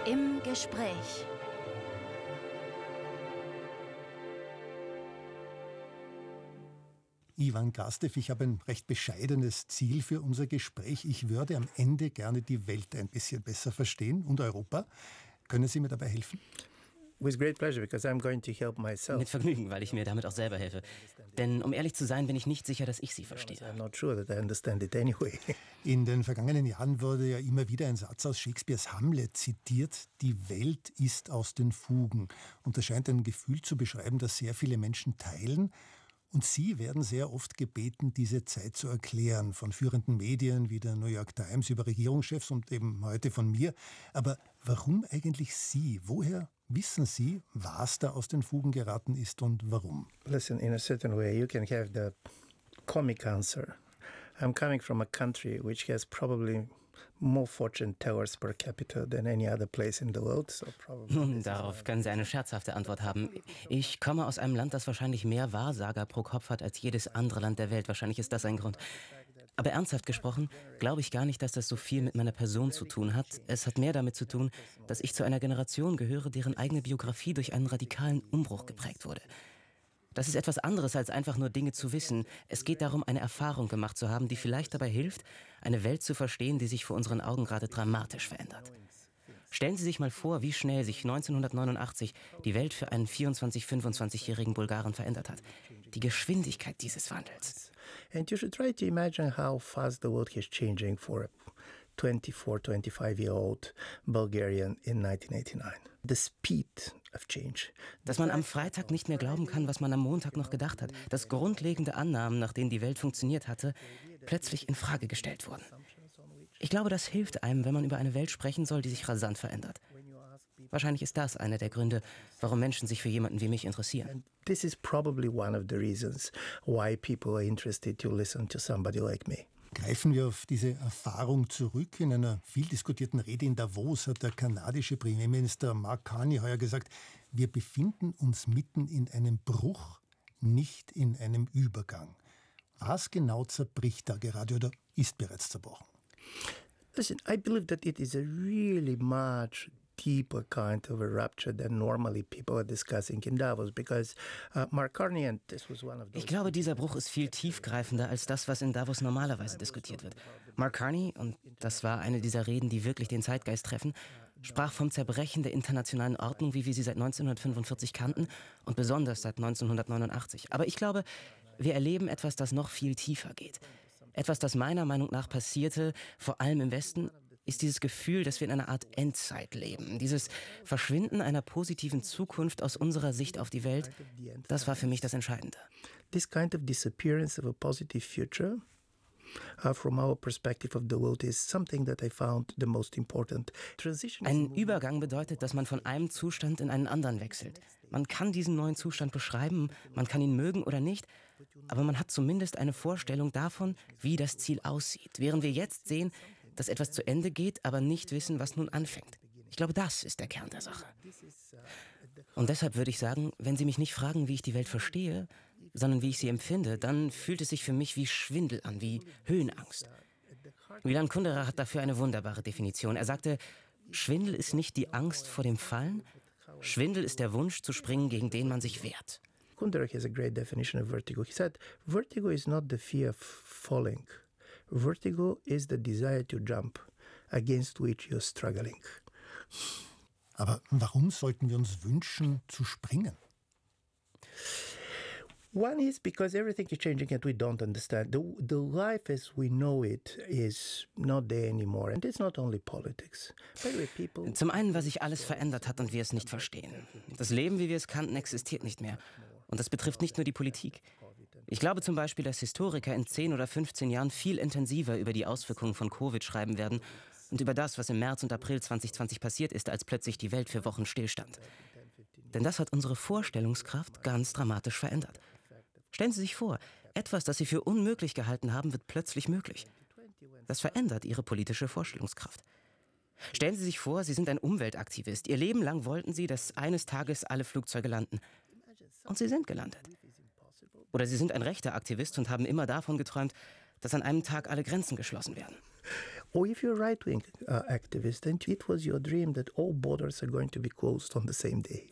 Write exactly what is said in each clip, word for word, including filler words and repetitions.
Im Gespräch. Ivan Gastev, ich habe ein recht bescheidenes Ziel für unser Gespräch. Ich würde am Ende gerne die Welt ein bisschen besser verstehen und Europa. Können Sie mir dabei helfen? With great pleasure, because I'm going to help myself. Mit Vergnügen, weil ich mir damit auch selber helfe. Denn um ehrlich zu sein, bin ich nicht sicher, dass ich Sie verstehe. I'm not sure that I understand it anyway. In den vergangenen Jahren wurde ja immer wieder ein Satz aus Shakespeares Hamlet zitiert: Die Welt ist aus den Fugen. Und das scheint ein Gefühl zu beschreiben, das sehr viele Menschen teilen. Und Sie werden sehr oft gebeten, diese Zeit zu erklären, von führenden Medien wie der New York Times über Regierungschefs und eben heute von mir. Aber warum eigentlich Sie? Woher wissen Sie, was da aus den Fugen geraten ist und warum? Listen, in a certain way, you can have the comic answer. I'm coming from a country which has probably more fortune tellers per capita than any other place in the world. So probably Nun, darauf können Sie eine scherzhafte Antwort haben. Ich komme aus einem Land, das wahrscheinlich mehr Wahrsager pro Kopf hat als jedes andere Land der Welt. Wahrscheinlich ist das ein Grund. Aber ernsthaft gesprochen, glaube ich gar nicht, dass das so viel mit meiner Person zu tun hat. Es hat mehr damit zu tun, dass ich zu einer Generation gehöre, deren eigene Biografie durch einen radikalen Umbruch geprägt wurde. Das ist etwas anderes, als einfach nur Dinge zu wissen. Es geht darum, eine Erfahrung gemacht zu haben, die vielleicht dabei hilft, eine Welt zu verstehen, die sich vor unseren Augen gerade dramatisch verändert. Stellen Sie sich mal vor, wie schnell sich neunzehnhundertneunundachtzig die Welt für einen vierundzwanzig-, fünfundzwanzigjährigen Bulgaren verändert hat. Die Geschwindigkeit dieses Wandels. And you should try to imagine how fast the world is changing for a twenty-four, twenty-five-year-old Bulgarian in nineteen eighty-nine. The speed of change. Dass man am Freitag nicht mehr glauben kann, was man am Montag noch gedacht hat. Dass grundlegende Annahmen, nach denen die Welt funktioniert hatte, plötzlich in Frage gestellt wurden. Ich glaube, das hilft einem, wenn man über eine Welt sprechen soll, die sich rasant verändert. Wahrscheinlich ist das einer der Gründe, warum Menschen sich für jemanden wie mich interessieren. And this is probably one of the reasons why people are interested to listen to somebody like me. Greifen wir auf diese Erfahrung zurück. In einer viel diskutierten Rede in Davos hat der kanadische Premierminister Mark Carney heuer gesagt, wir befinden uns mitten in einem Bruch, nicht in einem Übergang. Was genau zerbricht da gerade oder ist bereits zerbrochen? Listen, I believe that it is a really much deeper kind of a rupture than normally people are discussing in Davos, because uh, Mark Carney, and this was one of those. Ich glaube, dieser Bruch ist viel tiefgreifender als das, was in Davos normalerweise diskutiert wird. Mark Carney, und das war eine dieser Reden, die wirklich den Zeitgeist treffen, sprach vom Zerbrechen der internationalen Ordnung, wie wir sie seit neunzehnhundertfünfundvierzig kannten und besonders seit neunzehnhundertneunundachtzig. Aber ich glaube, wir erleben etwas, das noch viel tiefer geht. Etwas, das meiner Meinung nach passierte, vor allem im Westen, ist dieses Gefühl, dass wir in einer Art Endzeit leben. Dieses Verschwinden einer positiven Zukunft aus unserer Sicht auf die Welt, das war für mich das Entscheidende. This kind of disappearance of a positive future uh, from our perspective of the world is something that I found the most important. Transition is Ein Übergang bedeutet, dass man von einem Zustand in einen anderen wechselt. Man kann diesen neuen Zustand beschreiben, man kann ihn mögen oder nicht, aber man hat zumindest eine Vorstellung davon, wie das Ziel aussieht. Während wir jetzt sehen, dass etwas zu Ende geht, aber nicht wissen, was nun anfängt. Ich glaube, das ist der Kern der Sache. Und deshalb würde ich sagen, wenn Sie mich nicht fragen, wie ich die Welt verstehe, sondern wie ich sie empfinde, dann fühlt es sich für mich wie Schwindel an, wie Höhenangst. Milan Kundera hat dafür eine wunderbare Definition. Er sagte, Schwindel ist nicht die Angst vor dem Fallen, Schwindel ist der Wunsch zu springen, gegen den man sich wehrt. Kundera has a great definition of vertigo. He said, vertigo is not the fear of falling. Vertigo is the desire to jump, against which you're struggling. Aber warum sollten wir uns wünschen, zu springen? One is because everything is changing and we don't understand. The, the life as we know it is not there anymore. And it's not only politics. By the way, people... Zum einen, weil sich alles verändert hat und wir es nicht verstehen. Das Leben, wie wir es kannten, existiert nicht mehr. Und das betrifft nicht nur die Politik. Ich glaube zum Beispiel, dass Historiker in zehn oder fünfzehn Jahren viel intensiver über die Auswirkungen von Covid schreiben werden und über das, was im März und April zwanzig zwanzig passiert ist, als plötzlich die Welt für Wochen stillstand. Denn das hat unsere Vorstellungskraft ganz dramatisch verändert. Stellen Sie sich vor, etwas, das Sie für unmöglich gehalten haben, wird plötzlich möglich. Das verändert Ihre politische Vorstellungskraft. Stellen Sie sich vor, Sie sind ein Umweltaktivist. Ihr Leben lang wollten Sie, dass eines Tages alle Flugzeuge landen. Und sie sind gelandet. Oder Sie sind ein rechter Aktivist und haben immer davon geträumt, dass an einem Tag alle Grenzen geschlossen werden. Or if you're a right-wing uh, activist, then it was your dream that all borders are going to be closed on the same day.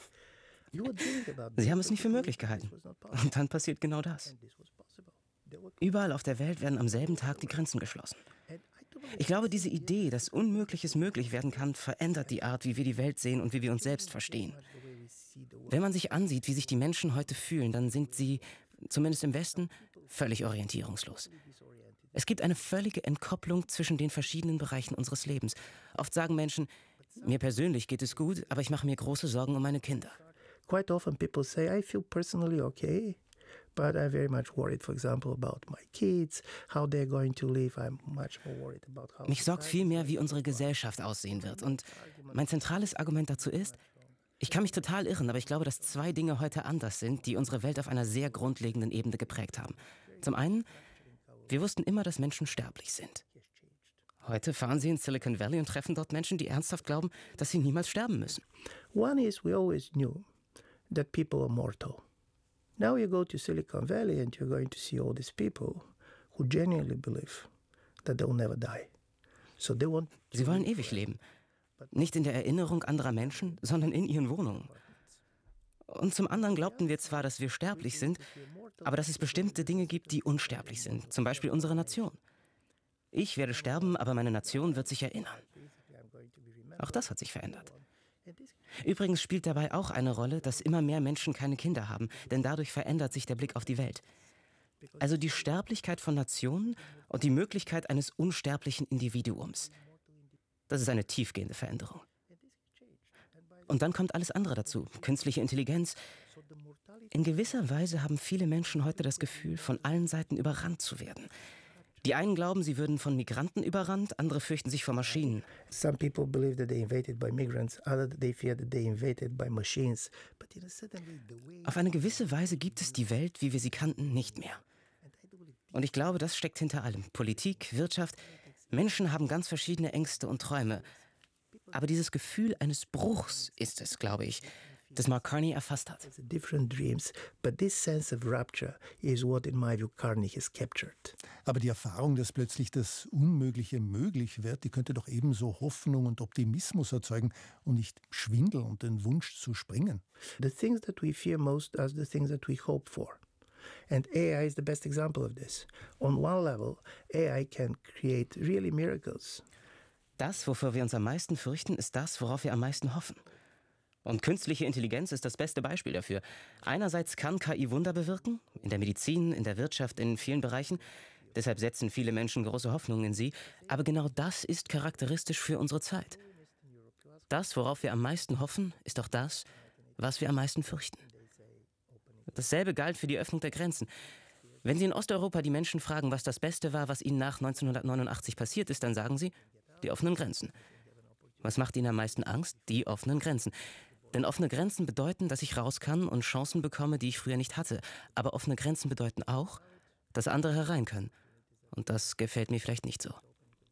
Sie haben es nicht für möglich gehalten. Und dann passiert genau das. Überall auf der Welt werden am selben Tag die Grenzen geschlossen. Ich glaube, diese Idee, dass Unmögliches möglich werden kann, verändert die Art, wie wir die Welt sehen und wie wir uns selbst verstehen. Wenn man sich ansieht, wie sich die Menschen heute fühlen, dann sind sie, zumindest im Westen, völlig orientierungslos. Es gibt eine völlige Entkopplung zwischen den verschiedenen Bereichen unseres Lebens. Oft sagen Menschen, mir persönlich geht es gut, aber ich mache mir große Sorgen um meine Kinder. Quite often people say, I feel personally okay, but I'm very much worried, for example, about my kids, how they're going to live. I'm much more worried about how... Mich sorgt vielmehr, wie unsere Gesellschaft aussehen wird. Und mein zentrales Argument dazu ist, ich kann mich total irren, aber ich glaube, dass zwei Dinge heute anders sind, die unsere Welt auf einer sehr grundlegenden Ebene geprägt haben. Zum einen, wir wussten immer, dass Menschen sterblich sind. Heute fahren Sie in Silicon Valley und treffen dort Menschen, die ernsthaft glauben, dass sie niemals sterben müssen. One is we always knew that people are mortal. Now you go to Silicon Valley and you're going to see all these people who genuinely believe that they will never die. So they want Sie wollen ewig leben. Nicht in der Erinnerung anderer Menschen, sondern in ihren Wohnungen. Und zum anderen glaubten wir zwar, dass wir sterblich sind, aber dass es bestimmte Dinge gibt, die unsterblich sind. Zum Beispiel unsere Nation. Ich werde sterben, aber meine Nation wird sich erinnern. Auch das hat sich verändert. Übrigens spielt dabei auch eine Rolle, dass immer mehr Menschen keine Kinder haben, denn dadurch verändert sich der Blick auf die Welt. Also die Sterblichkeit von Nationen und die Möglichkeit eines unsterblichen Individuums. Das ist eine tiefgehende Veränderung. Und dann kommt alles andere dazu, künstliche Intelligenz. In gewisser Weise haben viele Menschen heute das Gefühl, von allen Seiten überrannt zu werden. Die einen glauben, sie würden von Migranten überrannt, andere fürchten sich vor Maschinen. Some people believe that they're invaded by migrants, others they fear that they're invaded by machines. But in a certain way, the way... Auf eine gewisse Weise gibt es die Welt, wie wir sie kannten, nicht mehr. Und ich glaube, das steckt hinter allem. Politik, Wirtschaft. Menschen haben ganz verschiedene Ängste und Träume. Aber dieses Gefühl eines Bruchs ist es, glaube ich, das Mark Carney erfasst hat. Different dreams, but this sense of rupture is what, in my view, Carney has captured. Aber die Erfahrung, dass plötzlich das Unmögliche möglich wird, die könnte doch ebenso Hoffnung und Optimismus erzeugen und nicht Schwindel und den Wunsch zu springen. The things that we fear most are the things that we hope for. And A I is the best example of this. On one level, A I can create really miracles. Das, wovor wir uns am meisten fürchten, ist das, worauf wir am meisten hoffen. Und künstliche Intelligenz ist das beste Beispiel dafür. Einerseits kann K I Wunder bewirken, in der Medizin, in der Wirtschaft, in vielen Bereichen. Deshalb setzen viele Menschen große Hoffnungen in sie. Aber genau das ist charakteristisch für unsere Zeit. Das, worauf wir am meisten hoffen, ist auch das, was wir am meisten fürchten. Dasselbe galt für die Öffnung der Grenzen. Wenn Sie in Osteuropa die Menschen fragen, was das Beste war, was ihnen nach neunzehnhundertneunundachtzig passiert ist, dann sagen sie, die offenen Grenzen. Was macht ihnen am meisten Angst? Die offenen Grenzen. Denn offene Grenzen bedeuten, dass ich raus kann und Chancen bekomme, die ich früher nicht hatte. Aber offene Grenzen bedeuten auch, dass andere herein können. Und das gefällt mir vielleicht nicht so.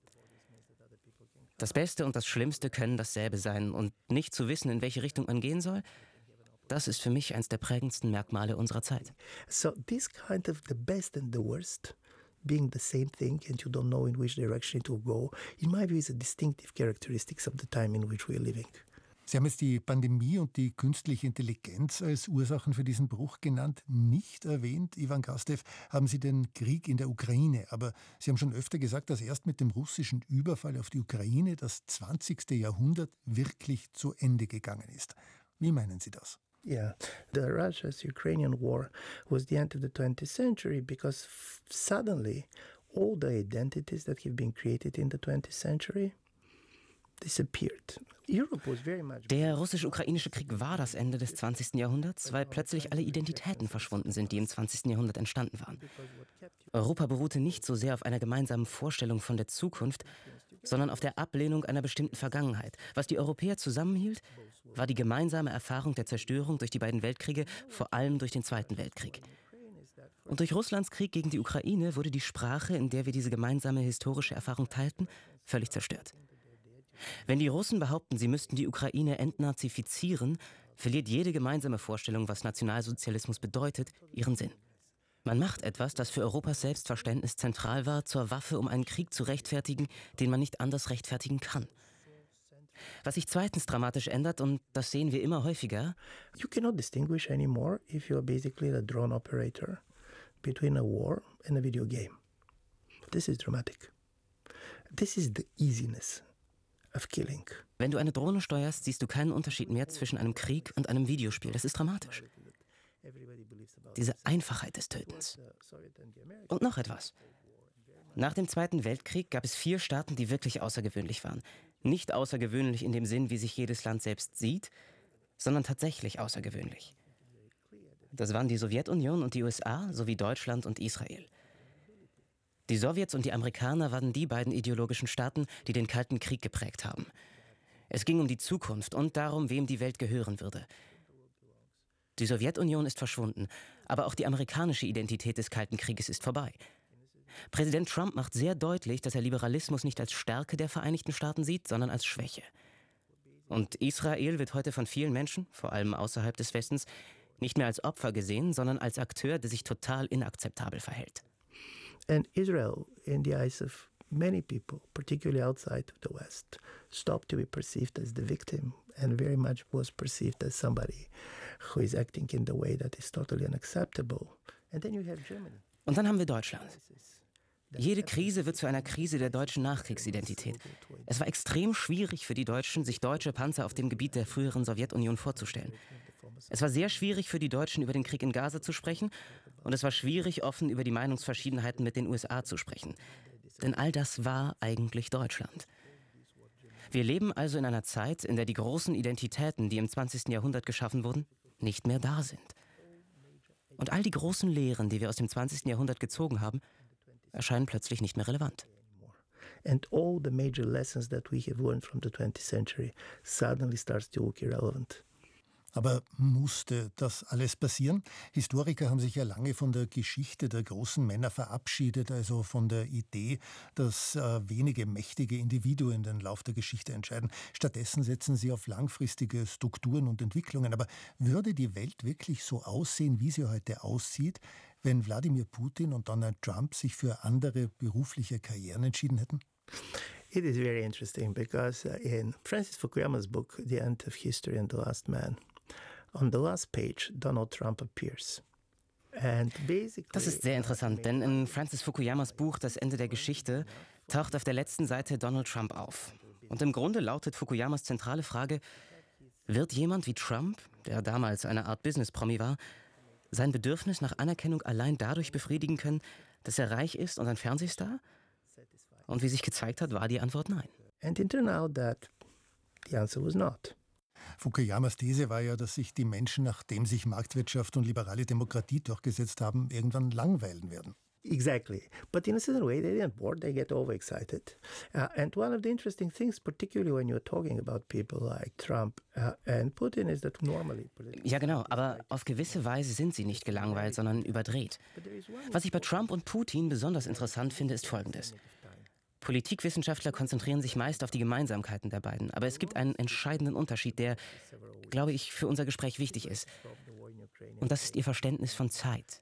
Das Beste und das Schlimmste können dasselbe sein. Und nicht zu wissen, in welche Richtung man gehen soll, das ist für mich eines der prägendsten Merkmale unserer Zeit. So this kind of the best and the worst being the same thing and you don't know in which direction it will go, in my view is a distinctive characteristics of the time in which we are living. Sie haben jetzt die Pandemie und die künstliche Intelligenz als Ursachen für diesen Bruch genannt. Nicht erwähnt, Ivan Krastev, haben Sie den Krieg in der Ukraine. Aber Sie haben schon öfter gesagt, dass erst mit dem russischen Überfall auf die Ukraine das zwanzigste Jahrhundert wirklich zu Ende gegangen ist. Wie meinen Sie das? Yeah, the Russia-Ukrainian war was the end of the twentieth century because f- suddenly all the identities that have been created in the twentieth century disappeared. Europe was very much... Der russisch-ukrainische Krieg war das Ende des zwanzigsten Jahrhunderts, weil plötzlich alle Identitäten verschwunden sind, die im zwanzigsten Jahrhundert entstanden waren. Europa beruhte nicht so sehr auf einer gemeinsamen Vorstellung von der Zukunft, sondern auf der Ablehnung einer bestimmten Vergangenheit. Was die Europäer zusammenhielt, war die gemeinsame Erfahrung der Zerstörung durch die beiden Weltkriege, vor allem durch den Zweiten Weltkrieg. Und durch Russlands Krieg gegen die Ukraine wurde die Sprache, in der wir diese gemeinsame historische Erfahrung teilten, völlig zerstört. Wenn die Russen behaupten, sie müssten die Ukraine entnazifizieren, verliert jede gemeinsame Vorstellung, was Nationalsozialismus bedeutet, ihren Sinn. Man macht etwas, das für Europas Selbstverständnis zentral war, zur Waffe, um einen Krieg zu rechtfertigen, den man nicht anders rechtfertigen kann. Was sich zweitens dramatisch ändert, und das sehen wir immer häufiger: You cannot distinguish anymore, if you're basically a drone operator, between a war and a video game. This is dramatic. This is the easiness of killing. Wenn du eine Drohne steuerst, siehst du keinen Unterschied mehr zwischen einem Krieg und einem Videospiel. Das ist dramatisch. Diese Einfachheit des Tötens. Und noch etwas. Nach dem Zweiten Weltkrieg gab es vier Staaten, die wirklich außergewöhnlich waren. Nicht außergewöhnlich in dem Sinn, wie sich jedes Land selbst sieht, sondern tatsächlich außergewöhnlich. Das waren die Sowjetunion und die U S A sowie Deutschland und Israel. Die Sowjets und die Amerikaner waren die beiden ideologischen Staaten, die den Kalten Krieg geprägt haben. Es ging um die Zukunft und darum, wem die Welt gehören würde. Die Sowjetunion ist verschwunden, aber auch die amerikanische Identität des Kalten Krieges ist vorbei. Präsident Trump macht sehr deutlich, dass er Liberalismus nicht als Stärke der Vereinigten Staaten sieht, sondern als Schwäche. Und Israel wird heute von vielen Menschen, vor allem außerhalb des Westens, nicht mehr als Opfer gesehen, sondern als Akteur, der sich total inakzeptabel verhält. And Israel, in the eyes of many people, particularly outside of the West, stopped to be perceived as the victim and very much was perceived as somebody who is acting in the way that is totally unacceptable. And then you have Germany. Und dann haben wir Deutschland. Jede Krise wird zu einer Krise der deutschen Nachkriegsidentität. Es war extrem schwierig für die Deutschen, sich deutsche Panzer auf dem Gebiet der früheren Sowjetunion vorzustellen. Es war sehr schwierig für die Deutschen, über den Krieg in Gaza zu sprechen, und es war schwierig, offen über die Meinungsverschiedenheiten mit den U S A zu sprechen. Denn all das war eigentlich Deutschland. Wir leben also in einer Zeit, in der die großen Identitäten, die im zwanzigsten Jahrhundert geschaffen wurden, nicht mehr da sind. Und all die großen Lehren, die wir aus dem zwanzigsten Jahrhundert gezogen haben, erscheinen plötzlich nicht mehr relevant. And all the major lessons that we have learned from the twentieth century suddenly starts to look irrelevant. Aber musste das alles passieren? Historiker haben sich ja lange von der Geschichte der großen Männer verabschiedet, also von der Idee, dass äh, wenige mächtige Individuen den Lauf der Geschichte entscheiden. Stattdessen setzen sie auf langfristige Strukturen und Entwicklungen. Aber würde die Welt wirklich so aussehen, wie sie heute aussieht, wenn Wladimir Putin und Donald Trump sich für andere berufliche Karrieren entschieden hätten? It is very interesting because uh, in Francis Fukuyama's book, The End of History and the Last Man, on the last page, Donald Trump appears. And basically, das ist sehr interessant, denn in Francis Fukuyamas Buch Das Ende der Geschichte taucht auf der letzten Seite Donald Trump auf. Und im Grunde lautet Fukuyamas zentrale Frage: Wird jemand wie Trump, der damals eine Art Business-Promi war, sein Bedürfnis nach Anerkennung allein dadurch befriedigen können, dass er reich ist und ein Fernsehstar? Und wie sich gezeigt hat, war die Antwort nein. And it turned out that the answer was not. Fukuyamas These war ja, dass sich die Menschen, nachdem sich Marktwirtschaft und liberale Demokratie durchgesetzt haben, irgendwann langweilen werden. Exactly. But in a certain way, they didn't bored, they get overexcited. Uh, and one of the interesting things, particularly when you're talking about people like Trump uh, and Putin, is that normally... Ja genau, aber auf gewisse Weise sind sie nicht gelangweilt, sondern überdreht. Was ich bei Trump und Putin besonders interessant finde, ist Folgendes. Politikwissenschaftler konzentrieren sich meist auf die Gemeinsamkeiten der beiden, aber es gibt einen entscheidenden Unterschied, der, glaube ich, für unser Gespräch wichtig ist. Und das ist ihr Verständnis von Zeit.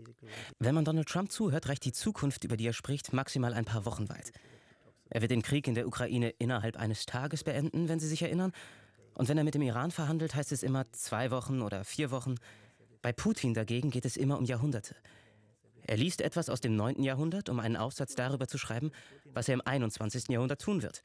Wenn man Donald Trump zuhört, reicht die Zukunft, über die er spricht, maximal ein paar Wochen weit. Er wird den Krieg in der Ukraine innerhalb eines Tages beenden, wenn Sie sich erinnern. Und wenn er mit dem Iran verhandelt, heißt es immer zwei Wochen oder vier Wochen. Bei Putin dagegen geht es immer um Jahrhunderte. Er liest etwas aus dem neunten Jahrhundert, um einen Aufsatz darüber zu schreiben, was er im einundzwanzigsten Jahrhundert tun wird.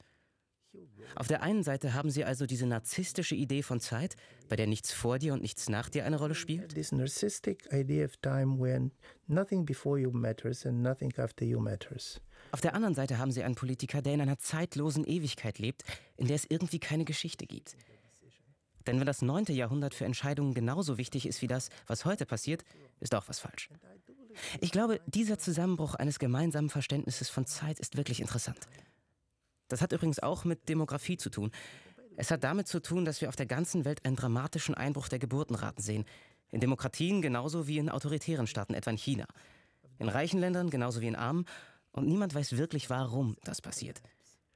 Auf der einen Seite haben Sie also diese narzisstische Idee von Zeit, bei der nichts vor dir und nichts nach dir eine Rolle spielt. This narcissistic idea of time when nothing before you matters and nothing after you matters. Auf der anderen Seite haben Sie einen Politiker, der in einer zeitlosen Ewigkeit lebt, in der es irgendwie keine Geschichte gibt. Denn wenn das neunte Jahrhundert für Entscheidungen genauso wichtig ist wie das, was heute passiert, ist auch was falsch. Ich glaube, dieser Zusammenbruch eines gemeinsamen Verständnisses von Zeit ist wirklich interessant. Das hat übrigens auch mit Demografie zu tun. Es hat damit zu tun, dass wir auf der ganzen Welt einen dramatischen Einbruch der Geburtenraten sehen. In Demokratien genauso wie in autoritären Staaten, etwa in China. In reichen Ländern genauso wie in armen. Und niemand weiß wirklich, warum das passiert.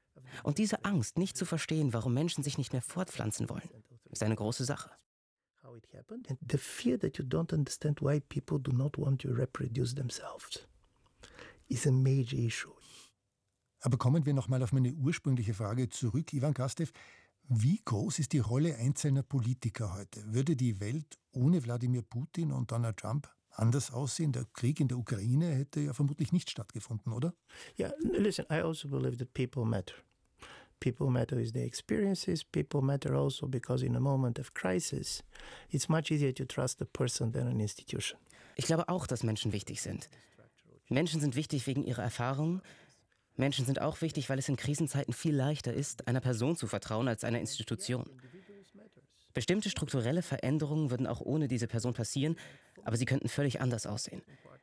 Und diese Angst, nicht zu verstehen, warum Menschen sich nicht mehr fortpflanzen wollen, ist eine große Sache. it happened. And the fear that you don't understand why people do not want to reproduce themselves is a major issue. Aber kommen wir noch mal auf meine ursprüngliche Frage zurück, Ivan Krastev. Wie groß ist die Rolle einzelner Politiker heute? Würde die Welt ohne Wladimir Putin und Donald Trump anders aussehen? Der Krieg in der Ukraine hätte ja vermutlich nicht stattgefunden, oder? Yeah, listen, I also believe that people matter. People matter with their experiences. People matter also because in a moment of crisis, it's much easier to trust a person than an institution. Ich glaube auch, dass Menschen wichtig sind. Menschen sind wichtig wegen ihrer Erfahrungen. Menschen sind auch wichtig, weil es in Krisenzeiten viel leichter ist, einer Person zu vertrauen als einer Institution. Bestimmte strukturelle Veränderungen würden auch ohne diese Person passieren, aber sie könnten völlig anders aussehen.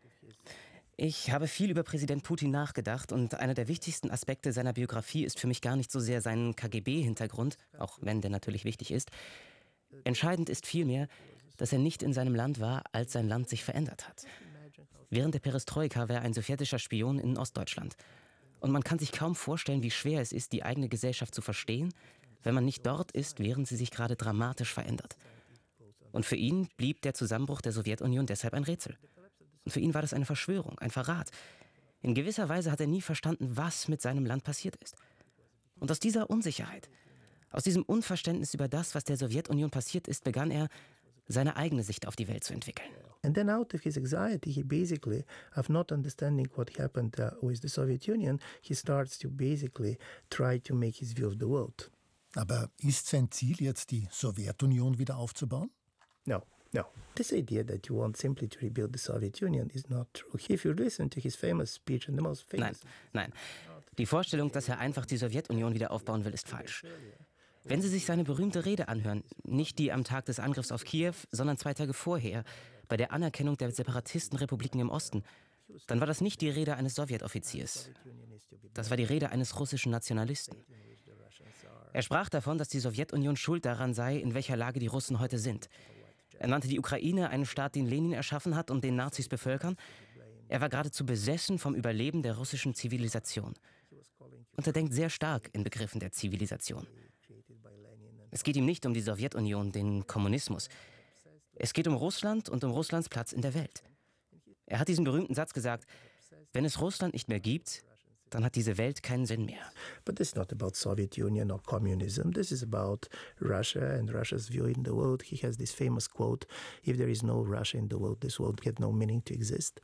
Ich habe viel über Präsident Putin nachgedacht und einer der wichtigsten Aspekte seiner Biografie ist für mich gar nicht so sehr sein K G B-Hintergrund, auch wenn der natürlich wichtig ist. Entscheidend ist vielmehr, dass er nicht in seinem Land war, als sein Land sich verändert hat. Während der Perestroika war er ein sowjetischer Spion in Ostdeutschland. Und man kann sich kaum vorstellen, wie schwer es ist, die eigene Gesellschaft zu verstehen, wenn man nicht dort ist, während sie sich gerade dramatisch verändert. Und für ihn blieb der Zusammenbruch der Sowjetunion deshalb ein Rätsel. Und für ihn war das eine Verschwörung, ein Verrat. In gewisser Weise hat er nie verstanden, was mit seinem Land passiert ist. Und aus dieser Unsicherheit, aus diesem Unverständnis über das, was der Sowjetunion passiert ist, begann er, seine eigene Sicht auf die Welt zu entwickeln. And then out of his anxiety, he basically, of not understanding what happened uh, with the Soviet Union, he starts to basically try to make his view of the world. Aber ist sein Ziel jetzt, die Sowjetunion wieder aufzubauen? No, no. This idea that you want simply to rebuild the Soviet Union is not true. If you listen to his famous speech and the most famous... Nein, nein. Die Vorstellung, dass er einfach die Sowjetunion wieder aufbauen will, ist falsch. Wenn Sie sich seine berühmte Rede anhören, nicht die am Tag des Angriffs auf Kiew, sondern zwei Tage vorher, bei der Anerkennung der Separatistenrepubliken im Osten, dann war das nicht die Rede eines Sowjetoffiziers. Das war die Rede eines russischen Nationalisten. Er sprach davon, dass die Sowjetunion schuld daran sei, in welcher Lage die Russen heute sind. Er nannte die Ukraine einen Staat, den Lenin erschaffen hat und den Nazis bevölkern. Er war geradezu besessen vom Überleben der russischen Zivilisation. Und er denkt sehr stark in Begriffen der Zivilisation. Es geht ihm nicht um die Sowjetunion, den Kommunismus. Es geht um Russland und um Russlands Platz in der Welt. Er hat diesen berühmten Satz gesagt, wenn es Russland nicht mehr gibt, dann hat diese Welt keinen Sinn mehr. But this is not about Soviet Union or communism. This is about Russia and Russia's view in the world. He has this famous quote, if there is no Russia in the world, this world has no meaning to exist.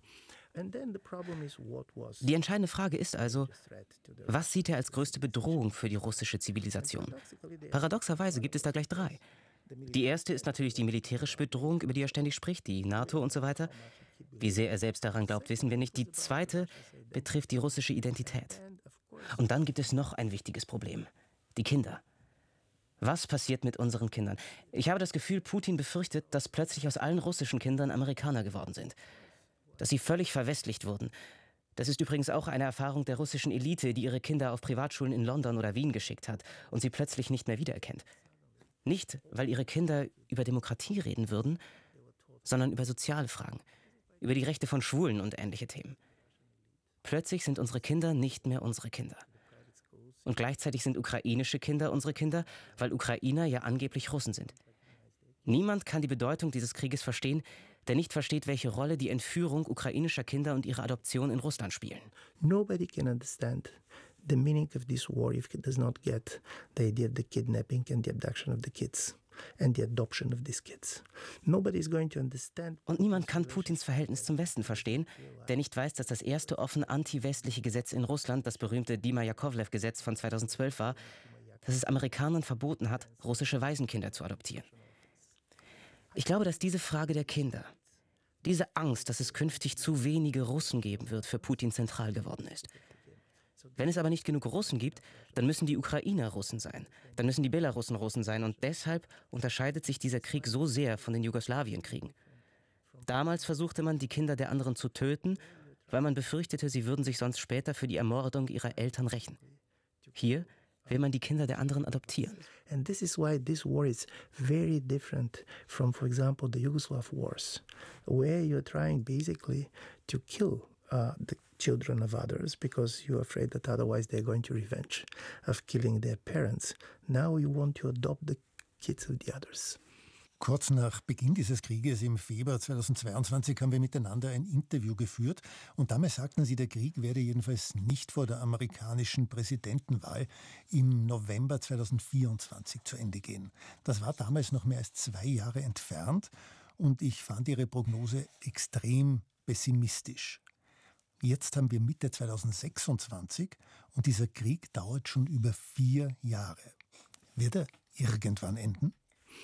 Die entscheidende Frage ist also, was sieht er als größte Bedrohung für die russische Zivilisation? Paradoxerweise gibt es da gleich drei. Die erste ist natürlich die militärische Bedrohung, über die er ständig spricht, die NATO und so weiter. Wie sehr er selbst daran glaubt, wissen wir nicht. Die zweite betrifft die russische Identität. Und dann gibt es noch ein wichtiges Problem, die Kinder. Was passiert mit unseren Kindern? Ich habe das Gefühl, Putin befürchtet, dass plötzlich aus allen russischen Kindern Amerikaner geworden sind. Dass sie völlig verwestlicht wurden. Das ist übrigens auch eine Erfahrung der russischen Elite, die ihre Kinder auf Privatschulen in London oder Wien geschickt hat und sie plötzlich nicht mehr wiedererkennt. Nicht, weil ihre Kinder über Demokratie reden würden, sondern über soziale Fragen, über die Rechte von Schwulen und ähnliche Themen. Plötzlich sind unsere Kinder nicht mehr unsere Kinder. Und gleichzeitig sind ukrainische Kinder unsere Kinder, weil Ukrainer ja angeblich Russen sind. Niemand kann die Bedeutung dieses Krieges verstehen, der nicht versteht, welche Rolle die Entführung ukrainischer Kinder und ihre Adoption in Russland spielen. Nobody can understand the meaning of this war if it does not get the idea of the kidnapping and the abduction of the kids and the adoption of these kids. Nobody is going to understand. Und niemand kann Putins Verhältnis zum Westen verstehen, der nicht weiß, dass das erste offen anti-westliche Gesetz in Russland, das berühmte Dima-Jakovlev-Gesetz von zweitausendzwölf war, dass es Amerikanern verboten hat, russische Waisenkinder zu adoptieren. Ich glaube, dass diese Frage der Kinder, diese Angst, dass es künftig zu wenige Russen geben wird, für Putin zentral geworden ist. Wenn es aber nicht genug Russen gibt, dann müssen die Ukrainer Russen sein, dann müssen die Belarussen Russen sein und deshalb unterscheidet sich dieser Krieg so sehr von den Jugoslawienkriegen. Damals versuchte man, die Kinder der anderen zu töten, weil man befürchtete, sie würden sich sonst später für die Ermordung ihrer Eltern rächen. Hier will man die Kinder der anderen adoptieren. And this is why this war is very different from, for example, the Yugoslav wars, where you're trying basically to kill uh, the children of others because you're afraid that otherwise they're going to revenge of killing their parents. Now you want to adopt the kids of the others. Kurz nach Beginn dieses Krieges im Februar zweitausendzweiundzwanzig haben wir miteinander ein Interview geführt und damals sagten Sie, der Krieg werde jedenfalls nicht vor der amerikanischen Präsidentenwahl im November zweitausendvierundzwanzig zu Ende gehen. Das war damals noch mehr als zwei Jahre entfernt und ich fand Ihre Prognose extrem pessimistisch. Jetzt haben wir Mitte zweitausendsechsundzwanzig und dieser Krieg dauert schon über vier Jahre. Wird er irgendwann enden?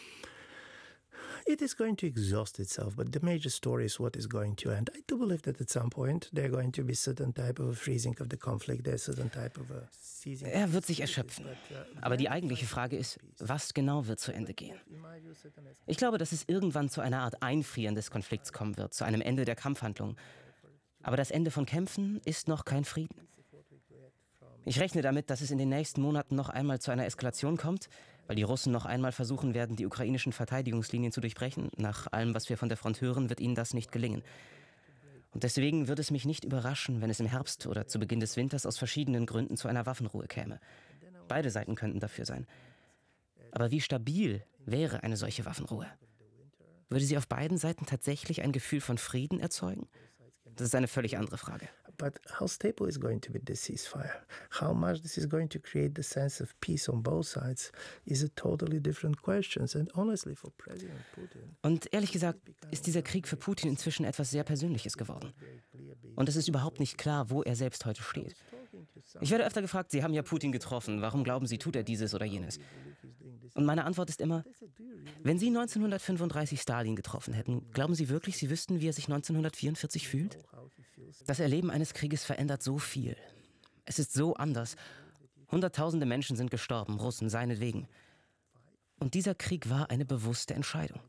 It is going to exhaust itself, but the major story is what is going to end. I do believe that at some point there are going to be certain type of a freezing of the conflict, there's certain type of a seizing. Er wird sich erschöpfen. Aber die eigentliche Frage ist, was genau wird zu Ende gehen? Ich glaube, dass es irgendwann zu einer Art Einfrieren des Konflikts kommen wird, zu einem Ende der Kampfhandlung. Aber das Ende von Kämpfen ist noch kein Frieden. Ich rechne damit, dass es in den nächsten Monaten noch einmal zu einer Eskalation kommt, weil die Russen noch einmal versuchen werden, die ukrainischen Verteidigungslinien zu durchbrechen. Nach allem, was wir von der Front hören, wird ihnen das nicht gelingen. Und deswegen würde es mich nicht überraschen, wenn es im Herbst oder zu Beginn des Winters aus verschiedenen Gründen zu einer Waffenruhe käme. Beide Seiten könnten dafür sein. Aber wie stabil wäre eine solche Waffenruhe? Würde sie auf beiden Seiten tatsächlich ein Gefühl von Frieden erzeugen? Das ist eine völlig andere Frage. But how stable is going to be the ceasefire? How much this is going to create the sense of peace on both sides is a totally different question. And honestly, for President Putin. Und ehrlich gesagt ist dieser Krieg für Putin inzwischen etwas sehr Persönliches geworden. Und es ist überhaupt nicht klar, wo er selbst heute steht. Ich werde öfter gefragt, Sie haben ja Putin getroffen, warum glauben Sie, tut er dieses oder jenes? Und meine Antwort ist immer, wenn Sie neunzehnhundertfünfunddreißig Stalin getroffen hätten, glauben Sie wirklich, Sie wüssten, wie er sich neunzehnhundertvierundvierzig fühlt? Das Erleben eines Krieges verändert so viel. Es ist so anders. Hunderttausende Menschen sind gestorben, Russen seinetwegen. Und dieser Krieg war eine bewusste Entscheidung.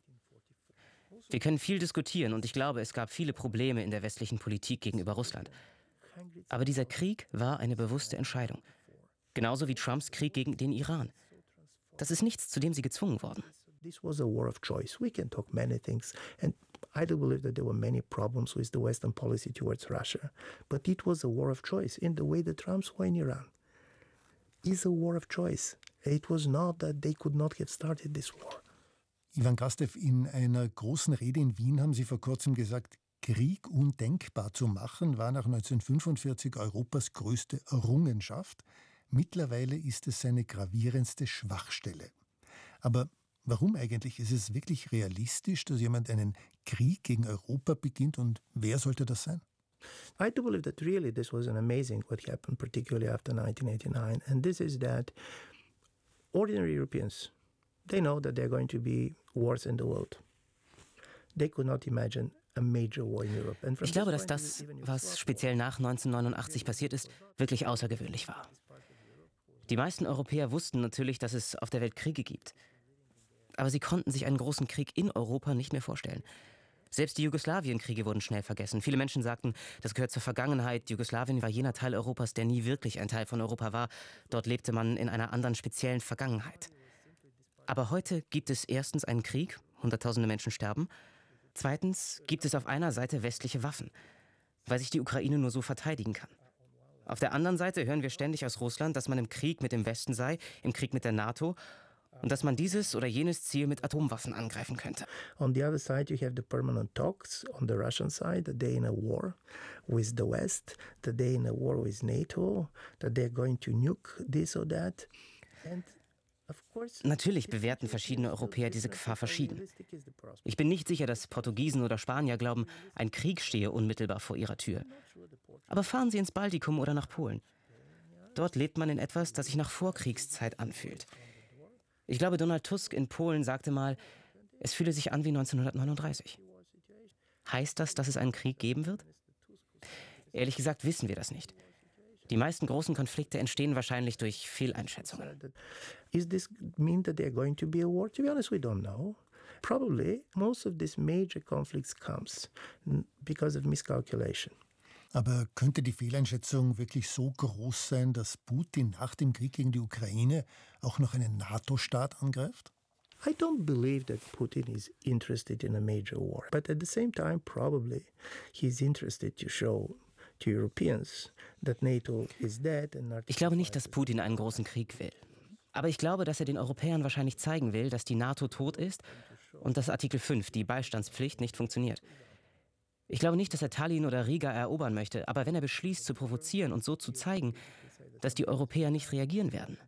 Wir können viel diskutieren und ich glaube, es gab viele Probleme in der westlichen Politik gegenüber Russland. Aber dieser Krieg war eine bewusste Entscheidung. Genauso wie Trumps Krieg gegen den Iran. Das ist nichts, zu dem sie gezwungen wurden. This was a war of choice. We can talk many things, and I do believe that there were many problems with the Western policy towards Russia, but it was a war of choice in the way the Trumps were in Iran. It's a war of choice. It was not that they could not have started this war. Ivan Krastev, in einer großen Rede in Wien haben Sie vor kurzem gesagt, Krieg undenkbar zu machen, war nach neunzehnhundertfünfundvierzig Europas größte Errungenschaft. Mittlerweile ist es seine gravierendste Schwachstelle. Aber warum eigentlich? Ist es wirklich realistisch, dass jemand einen Krieg gegen Europa beginnt und wer sollte das sein? I do believe that really this was an amazing what happened, particularly after nineteen eighty-nine. And this is that ordinary Europeans, they know that there are going to be wars in the world. They could not imagine a major war in Europe. And ich glaube, dass das, was speziell nach neunzehnhundertneunundachtzig passiert ist, wirklich außergewöhnlich war. Die meisten Europäer wussten natürlich, dass es auf der Welt Kriege gibt. Aber sie konnten sich einen großen Krieg in Europa nicht mehr vorstellen. Selbst die Jugoslawienkriege wurden schnell vergessen. Viele Menschen sagten, das gehört zur Vergangenheit. Jugoslawien war jener Teil Europas, der nie wirklich ein Teil von Europa war. Dort lebte man in einer anderen speziellen Vergangenheit. Aber heute gibt es erstens einen Krieg, hunderttausende Menschen sterben. Zweitens gibt es auf einer Seite westliche Waffen, weil sich die Ukraine nur so verteidigen kann. Auf der anderen Seite hören wir ständig aus Russland, dass man im Krieg mit dem Westen sei, im Krieg mit der NATO und dass man dieses oder jenes Ziel mit Atomwaffen angreifen könnte. On the other side, you have the permanent talks on the Russian side that they're in a war with the West, that they're in a war with NATO, that they're going to nuke this or that. And natürlich bewerten verschiedene Europäer diese Gefahr verschieden. Ich bin nicht sicher, dass Portugiesen oder Spanier glauben, ein Krieg stehe unmittelbar vor ihrer Tür. Aber fahren Sie ins Baltikum oder nach Polen. Dort lebt man in etwas, das sich nach Vorkriegszeit anfühlt. Ich glaube, Donald Tusk in Polen sagte mal, es fühle sich an wie neunzehnhundertneununddreißig. Heißt das, dass es einen Krieg geben wird? Ehrlich gesagt wissen wir das nicht. Die meisten großen Konflikte entstehen wahrscheinlich durch Fehleinschätzungen. Does this mean that they're going to be a war? To be honest, we don't know. Probably most of these major conflicts comes because of miscalculation. Aber könnte die Fehleinschätzung wirklich so groß sein, dass Putin nach dem Krieg gegen die Ukraine auch noch einen NATO-Staat angreift? I don't believe that Putin is interested in a major war. But at the same time, probably he's interested to show to Europeans that NATO is dead and not. Ich glaube nicht, dass Putin einen großen Krieg will. Aber ich glaube, dass er den Europäern wahrscheinlich zeigen will, dass die NATO tot ist und dass Artikel fünf, die Beistandspflicht, nicht funktioniert. Ich glaube nicht, dass er Tallinn oder Riga erobern möchte, aber wenn er beschließt, zu provozieren und so zu zeigen, dass die Europäer nicht reagieren werden.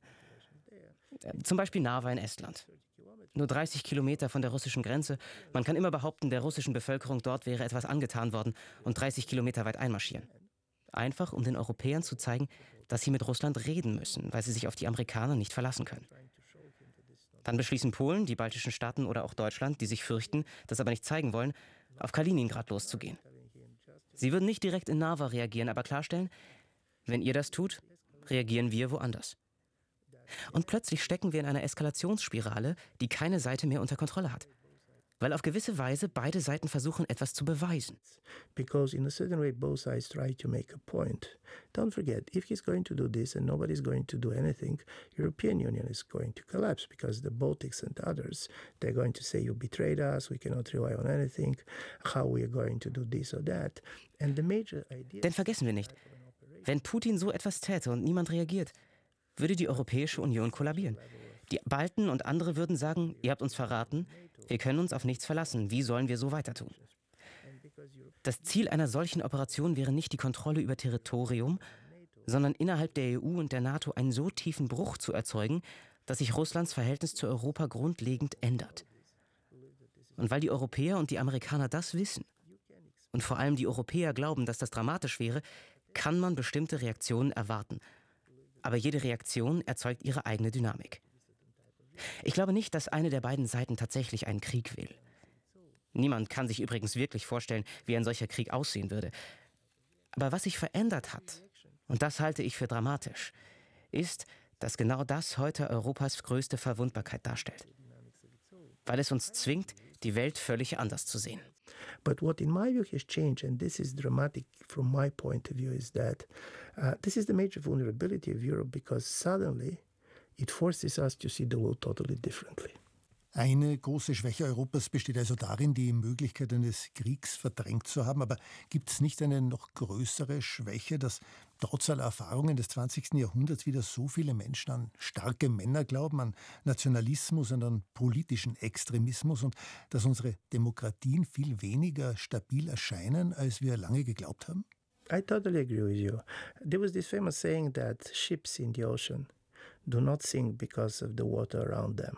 Zum Beispiel Narva in Estland. Nur dreißig Kilometer von der russischen Grenze. Man kann immer behaupten, der russischen Bevölkerung dort wäre etwas angetan worden und dreißig Kilometer weit einmarschieren. Einfach, um den Europäern zu zeigen, dass sie mit Russland reden müssen, weil sie sich auf die Amerikaner nicht verlassen können. Dann beschließen Polen, die baltischen Staaten oder auch Deutschland, die sich fürchten, das aber nicht zeigen wollen, auf Kaliningrad loszugehen. Sie würden nicht direkt in Narva reagieren, aber klarstellen, wenn ihr das tut, reagieren wir woanders. Und plötzlich stecken wir in einer Eskalationsspirale, die keine Seite mehr unter Kontrolle hat. Weil auf gewisse Weise beide Seiten versuchen, etwas zu beweisen. Because in a certain way both sides try to make a point. Don't forget, if he's going to do this and nobody's going to do anything, European Union is going to collapse because the Baltics and others, they're going to say you betrayed us, we cannot rely on anything, how we are going to do this or that. And the major idea. Denn vergessen wir nicht, wenn Putin so etwas täte und niemand reagiert, würde die Europäische Union kollabieren. Die Balten und andere würden sagen, ihr habt uns verraten, wir können uns auf nichts verlassen, wie sollen wir so weiter tun? Das Ziel einer solchen Operation wäre nicht die Kontrolle über Territorium, sondern innerhalb der E U und der NATO einen so tiefen Bruch zu erzeugen, dass sich Russlands Verhältnis zu Europa grundlegend ändert. Und weil die Europäer und die Amerikaner das wissen und vor allem die Europäer glauben, dass das dramatisch wäre, kann man bestimmte Reaktionen erwarten. Aber jede Reaktion erzeugt ihre eigene Dynamik. Ich glaube nicht, dass eine der beiden Seiten tatsächlich einen Krieg will. Niemand kann sich übrigens wirklich vorstellen, wie ein solcher Krieg aussehen würde. Aber was sich verändert hat, und das halte ich für dramatisch, ist, dass genau das heute Europas größte Verwundbarkeit darstellt. Weil es uns zwingt, die Welt völlig anders zu sehen. But what in my view has changed, and this is dramatic from my point of view, is that uh, this is the major vulnerability of Europe because suddenly it forces us to see the world totally differently. Eine große Schwäche Europas besteht also darin, die Möglichkeit eines Kriegs verdrängt zu haben. Aber gibt es nicht eine noch größere Schwäche, dass trotz aller Erfahrungen des zwanzigsten Jahrhunderts wieder so viele Menschen an starke Männer glauben, an Nationalismus und an politischen Extremismus und dass unsere Demokratien viel weniger stabil erscheinen, als wir lange geglaubt haben? I totally agree with you. There was this famous saying that ships in the ocean do not sink because of the water around them.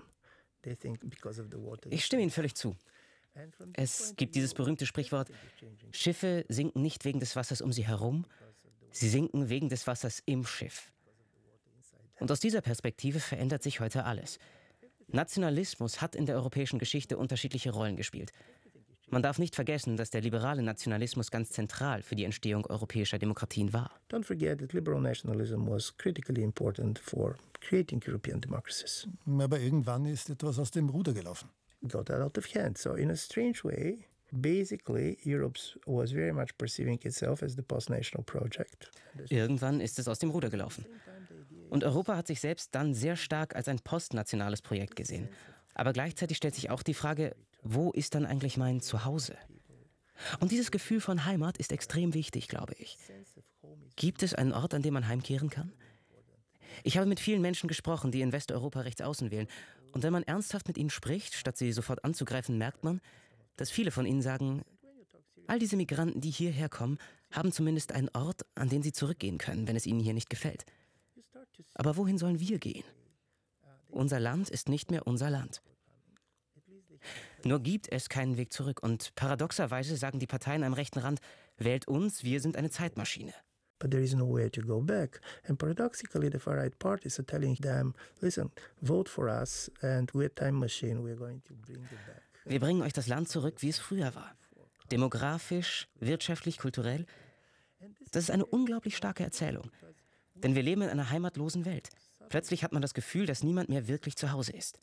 Ich stimme Ihnen völlig zu. Es gibt dieses berühmte Sprichwort, Schiffe sinken nicht wegen des Wassers um sie herum, sie sinken wegen des Wassers im Schiff. Und aus dieser Perspektive verändert sich heute alles. Nationalismus hat in der europäischen Geschichte unterschiedliche Rollen gespielt. Man darf nicht vergessen, dass der liberale Nationalismus ganz zentral für die Entstehung europäischer Demokratien war. Don't forget that liberal nationalism was critically important for creating European democracies. Aber irgendwann ist etwas aus dem Ruder gelaufen. Got out of hand. So in a strange way, basically Europe was very much perceiving itself as the post-national project. Irgendwann ist es aus dem Ruder gelaufen. Und Europa hat sich selbst dann sehr stark als ein postnationales Projekt gesehen. Aber gleichzeitig stellt sich auch die Frage, wo ist dann eigentlich mein Zuhause? Und dieses Gefühl von Heimat ist extrem wichtig, glaube ich. Gibt es einen Ort, an dem man heimkehren kann? Ich habe mit vielen Menschen gesprochen, die in Westeuropa rechts außen wählen. Und wenn man ernsthaft mit ihnen spricht, statt sie sofort anzugreifen, merkt man, dass viele von ihnen sagen, all diese Migranten, die hierher kommen, haben zumindest einen Ort, an den sie zurückgehen können, wenn es ihnen hier nicht gefällt. Aber wohin sollen wir gehen? Unser Land ist nicht mehr unser Land. Nur gibt es keinen Weg zurück. Und paradoxerweise sagen die Parteien am rechten Rand, wählt uns, wir sind eine Zeitmaschine. But there is nowhere to go back. And paradoxically, the far-right parties are telling them, listen, vote for us and we're a time machine, we're going to bring it back. Wir bringen euch das Land zurück, wie es früher war. Demografisch, wirtschaftlich, kulturell. Das ist eine unglaublich starke Erzählung. Denn wir leben in einer heimatlosen Welt. Plötzlich hat man das Gefühl, dass niemand mehr wirklich zu Hause ist.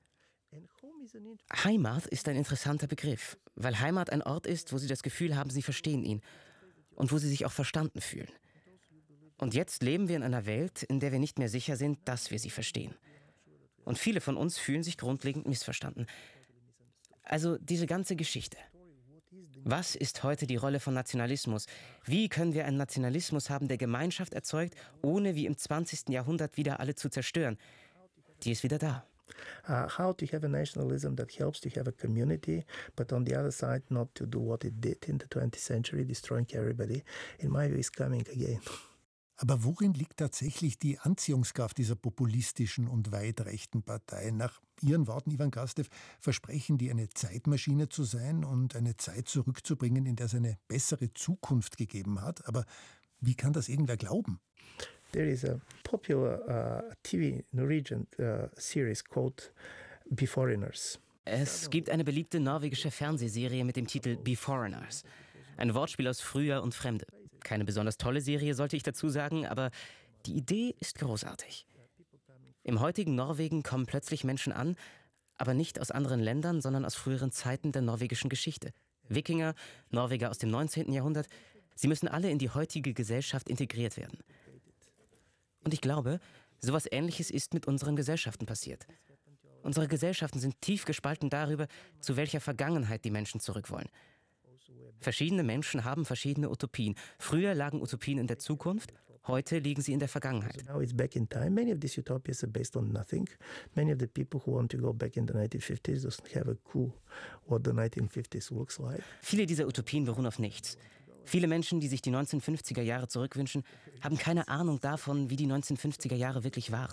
Heimat ist ein interessanter Begriff, weil Heimat ein Ort ist, wo Sie das Gefühl haben, Sie verstehen ihn und wo Sie sich auch verstanden fühlen. Und jetzt leben wir in einer Welt, in der wir nicht mehr sicher sind, dass wir sie verstehen. Und viele von uns fühlen sich grundlegend missverstanden. Also diese ganze Geschichte. Was ist heute die Rolle von Nationalismus? Wie können wir einen Nationalismus haben, der Gemeinschaft erzeugt, ohne wie im zwanzigsten Jahrhundert wieder alle zu zerstören? Die ist wieder da. Uh, how to have a nationalism that helps to have a community, but on the other side not to do what it did in the twentieth century, destroying everybody, in my view is coming again. Aber worin liegt tatsächlich die Anziehungskraft dieser populistischen und weit rechten Parteien? Nach Ihren Worten, Ivan Krastev, versprechen die, eine Zeitmaschine zu sein und eine Zeit zurückzubringen, in der es eine bessere Zukunft gegeben hat. Aber wie kann das irgendwer glauben? There is a popular uh, T V Norwegian uh, series called Beforeigners. Es gibt eine beliebte norwegische Fernsehserie mit dem Titel Beforeigners. Ein Wortspiel aus Früher und Fremde. Keine besonders tolle Serie, sollte ich dazu sagen, aber die Idee ist großartig. Im heutigen Norwegen kommen plötzlich Menschen an, aber nicht aus anderen Ländern, sondern aus früheren Zeiten der norwegischen Geschichte. Wikinger, Norweger aus dem neunzehnten Jahrhundert, sie müssen alle in die heutige Gesellschaft integriert werden. Und ich glaube, sowas Ähnliches ist mit unseren Gesellschaften passiert. Unsere Gesellschaften sind tief gespalten darüber, zu welcher Vergangenheit die Menschen zurück wollen. Verschiedene Menschen haben verschiedene Utopien. Früher lagen Utopien in der Zukunft, heute liegen sie in der Vergangenheit. Now it's back in time. Many of these utopias are based on nothing. Many of the people who want to go back in the nineteen fifties doesn't have a clue what the nineteen fifties looks like. Viele dieser Utopien beruhen auf nichts. Viele Menschen, die sich die neunzehnhundertfünfziger Jahre zurückwünschen, haben keine Ahnung davon, wie die neunzehnhundertfünfziger Jahre wirklich waren.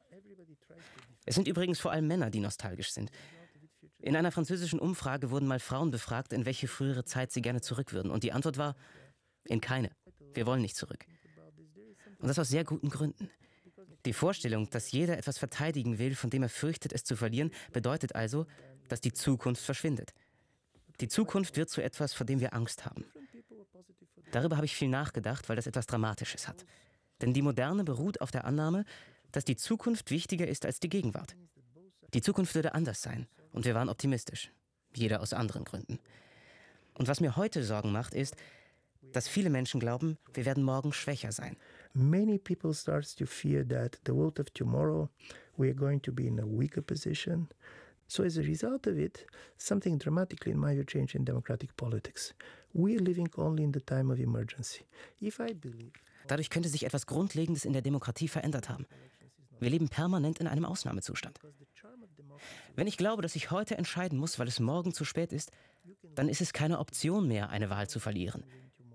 Es sind übrigens vor allem Männer, die nostalgisch sind. In einer französischen Umfrage wurden mal Frauen befragt, in welche frühere Zeit sie gerne zurück würden. Und die Antwort war, in keine. Wir wollen nicht zurück. Und das aus sehr guten Gründen. Die Vorstellung, dass jeder etwas verteidigen will, von dem er fürchtet, es zu verlieren, bedeutet also, dass die Zukunft verschwindet. Die Zukunft wird zu etwas, vor dem wir Angst haben. Darüber habe ich viel nachgedacht, weil das etwas Dramatisches hat. Denn die Moderne beruht auf der Annahme, dass die Zukunft wichtiger ist als die Gegenwart. Die Zukunft würde anders sein und wir waren optimistisch. Jeder aus anderen Gründen. Und was mir heute Sorgen macht, ist, dass viele Menschen glauben, wir werden morgen schwächer sein. Many people start to fear that the world of tomorrow we are going to be in a weaker position. So as a result of it, something dramatically, in my view, changed in democratic politics. We are living only in the time of emergency. If I believe... Dadurch könnte sich etwas Grundlegendes in der Demokratie verändert haben. Wir leben permanent in einem Ausnahmezustand. Wenn ich glaube, dass ich heute entscheiden muss, weil es morgen zu spät ist, dann ist es keine Option mehr, eine Wahl zu verlieren.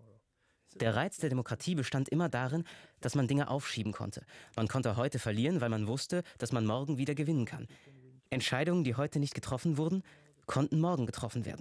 Der Reiz der Demokratie bestand immer darin, dass man Dinge aufschieben konnte. Man konnte heute verlieren, weil man wusste, dass man morgen wieder gewinnen kann. Entscheidungen, die heute nicht getroffen wurden, konnten morgen getroffen werden.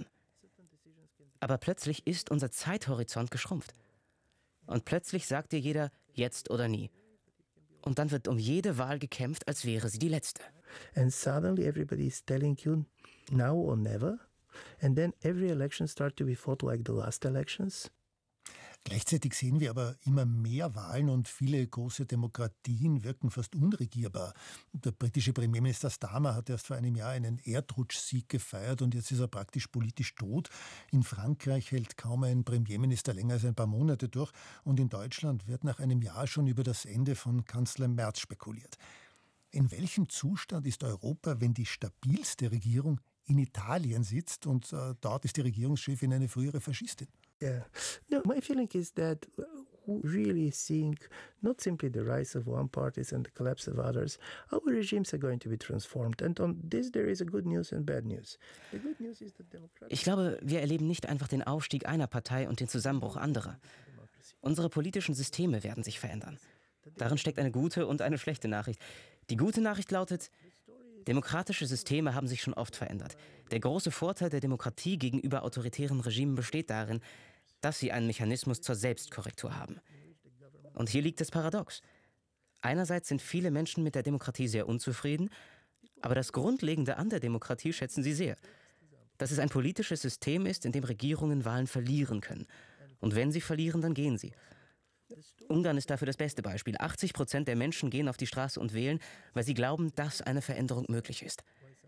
Aber plötzlich ist unser Zeithorizont geschrumpft. Und plötzlich sagt dir jeder, jetzt oder nie. Und dann wird um jede Wahl gekämpft, als wäre sie die letzte. And suddenly everybody is telling you now or never. And then every election starts to be fought like the last elections. Gleichzeitig sehen wir aber immer mehr Wahlen und viele große Demokratien wirken fast unregierbar. Der britische Premierminister Starmer hat erst vor einem Jahr einen Erdrutschsieg gefeiert und jetzt ist er praktisch politisch tot. In Frankreich hält kaum ein Premierminister länger als ein paar Monate durch und in Deutschland wird nach einem Jahr schon über das Ende von Kanzler Merz spekuliert. In welchem Zustand ist Europa, wenn die stabilste Regierung in Italien sitzt und äh, dort ist die Regierungschefin eine frühere Faschistin? Yeah. No, my feeling is that we're really seeing not simply the rise of one parties and the collapse of others. Our regimes are going to be transformed. And on this there is a good news and bad news. The good news is that democratic... Ich glaube, wir erleben nicht einfach den Aufstieg einer Partei und den Zusammenbruch anderer. Unsere politischen Systeme werden sich verändern. Darin steckt eine gute und eine schlechte Nachricht. Die gute Nachricht lautet, demokratische Systeme haben sich schon oft verändert. Der große Vorteil der Demokratie gegenüber autoritären Regimen besteht darin, dass sie einen Mechanismus zur Selbstkorrektur haben. Und hier liegt das Paradox. Einerseits sind viele Menschen mit der Demokratie sehr unzufrieden, aber das Grundlegende an der Demokratie schätzen sie sehr. Dass es ein politisches System ist, in dem Regierungen Wahlen verlieren können. Und wenn sie verlieren, dann gehen sie. Ungarn ist dafür das beste Beispiel. achtzig Prozent der Menschen gehen auf die Straße und wählen, weil sie glauben, dass eine Veränderung möglich ist.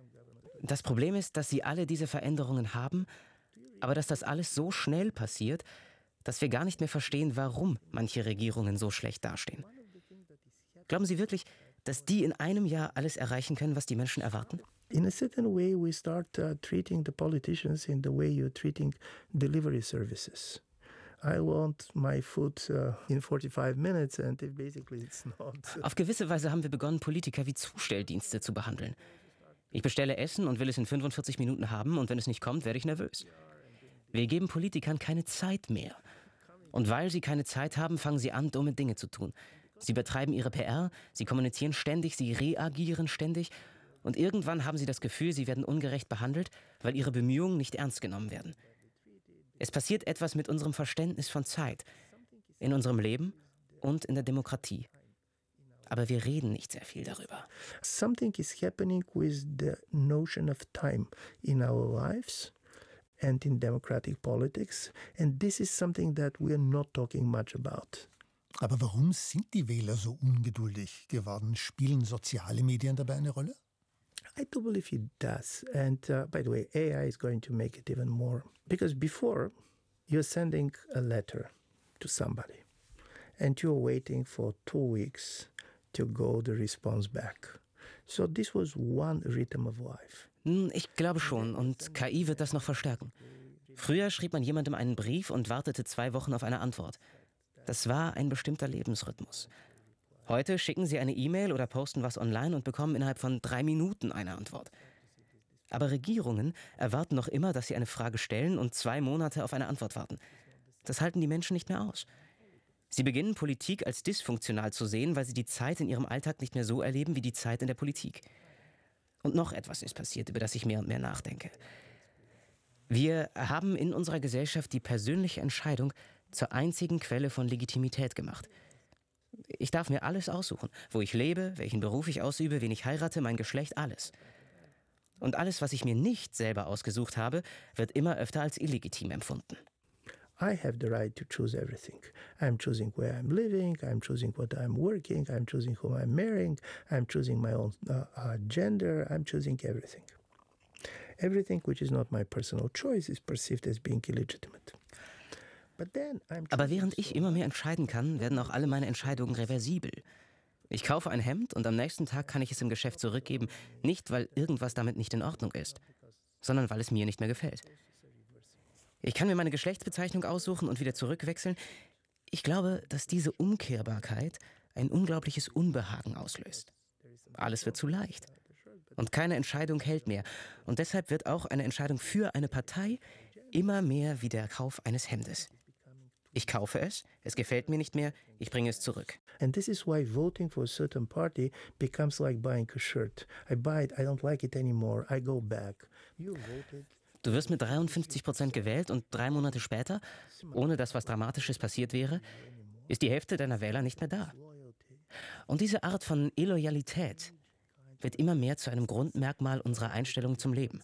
Das Problem ist, dass sie alle diese Veränderungen haben, aber dass das alles so schnell passiert, dass wir gar nicht mehr verstehen, warum manche Regierungen so schlecht dastehen. Glauben Sie wirklich, dass die in einem Jahr alles erreichen können, was die Menschen erwarten? In a certain way, we start uh, treating the politicians in the way you're treating delivery services. I want my food uh, in forty-five minutes and basically it's not. Auf gewisse Weise haben wir begonnen, Politiker wie Zustelldienste zu behandeln. Ich bestelle Essen und will es in fünfundvierzig Minuten haben und wenn es nicht kommt, werde ich nervös. Wir geben Politikern keine Zeit mehr. Und weil sie keine Zeit haben, fangen sie an, dumme Dinge zu tun. Sie betreiben ihre P R, sie kommunizieren ständig, sie reagieren ständig und irgendwann haben sie das Gefühl, sie werden ungerecht behandelt, weil ihre Bemühungen nicht ernst genommen werden. Es passiert etwas mit unserem Verständnis von Zeit, in unserem Leben und in der Demokratie. Aber wir reden nicht sehr viel darüber. Something is happening with the notion of time in our lives and in democratic politics, and this is something that we are not talking much about. Aber warum sind die Wähler so ungeduldig geworden? Spielen soziale Medien dabei eine Rolle? I do believe it does. And uh, by the way, A I is going to make it even more. Because before, you're sending a letter to somebody and you're waiting for two weeks to go the response back. So this was one rhythm of life. Ich glaube schon und K I wird das noch verstärken. Früher schrieb man jemandem einen Brief und wartete zwei Wochen auf eine Antwort. Das war ein bestimmter Lebensrhythmus. Heute schicken Sie eine E-Mail oder posten was online und bekommen innerhalb von drei Minuten eine Antwort. Aber Regierungen erwarten noch immer, dass sie eine Frage stellen und zwei Monate auf eine Antwort warten. Das halten die Menschen nicht mehr aus. Sie beginnen Politik als dysfunktional zu sehen, weil sie die Zeit in ihrem Alltag nicht mehr so erleben wie die Zeit in der Politik. Und noch etwas ist passiert, über das ich mehr und mehr nachdenke. Wir haben in unserer Gesellschaft die persönliche Entscheidung zur einzigen Quelle von Legitimität gemacht. Ich darf mir alles aussuchen, wo ich lebe, welchen Beruf ich ausübe, wen ich heirate, mein Geschlecht, alles. Und alles, was ich mir nicht selber ausgesucht habe, wird immer öfter als illegitim empfunden. I have the right to choose everything. I'm choosing where I'm living, I'm choosing what I'm working, I'm choosing whom I'm marrying, I'm choosing my own uh, uh, gender, I'm choosing everything. Everything which is not my personal choice is perceived as being illegitimate. But then I'm Aber während ich immer mehr entscheiden kann, werden auch alle meine Entscheidungen reversibel. Ich kaufe ein Hemd und am nächsten Tag kann ich es im Geschäft zurückgeben, nicht weil irgendwas damit nicht in Ordnung ist, sondern weil es mir nicht mehr gefällt. Ich kann mir meine Geschlechtsbezeichnung aussuchen und wieder zurückwechseln. Ich glaube, dass diese Umkehrbarkeit ein unglaubliches Unbehagen auslöst. Alles wird zu leicht. Und keine Entscheidung hält mehr. Und deshalb wird auch eine Entscheidung für eine Partei immer mehr wie der Kauf eines Hemdes. Ich kaufe es, es gefällt mir nicht mehr, ich bringe es zurück. And this is why voting for a certain party becomes like buying a shirt. I buy it, I don't like it anymore, I go back. You voted. Du wirst mit dreiundfünfzig Prozent gewählt und drei Monate später, ohne dass was Dramatisches passiert wäre, ist die Hälfte deiner Wähler nicht mehr da. Und diese Art von Illoyalität wird immer mehr zu einem Grundmerkmal unserer Einstellung zum Leben.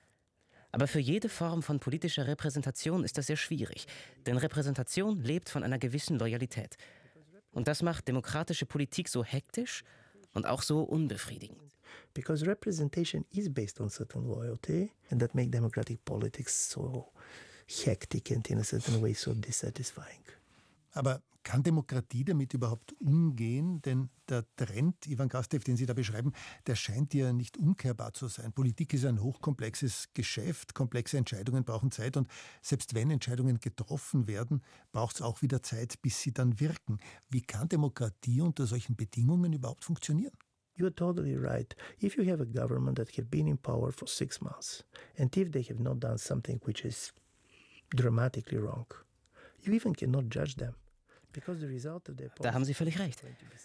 Aber für jede Form von politischer Repräsentation ist das sehr schwierig, denn Repräsentation lebt von einer gewissen Loyalität. Und das macht demokratische Politik so hektisch und auch so unbefriedigend. Because representation is based on certain loyalty, and that make democratic politics so hectic and in a certain way so dissatisfying. Aber kann Demokratie damit überhaupt umgehen? Denn der Trend, Ivan Krastev, den Sie da beschreiben, der scheint ja nicht umkehrbar zu sein. Politik ist ein hochkomplexes Geschäft, komplexe Entscheidungen brauchen Zeit und selbst wenn Entscheidungen getroffen werden, braucht es auch wieder Zeit, bis sie dann wirken. Wie kann Demokratie unter solchen Bedingungen überhaupt funktionieren? You're totally right. If you have a government that have been in power for six months, and if they have not done something which is dramatically wrong, you even cannot judge them. Because the result of their Da haben Sie völlig recht.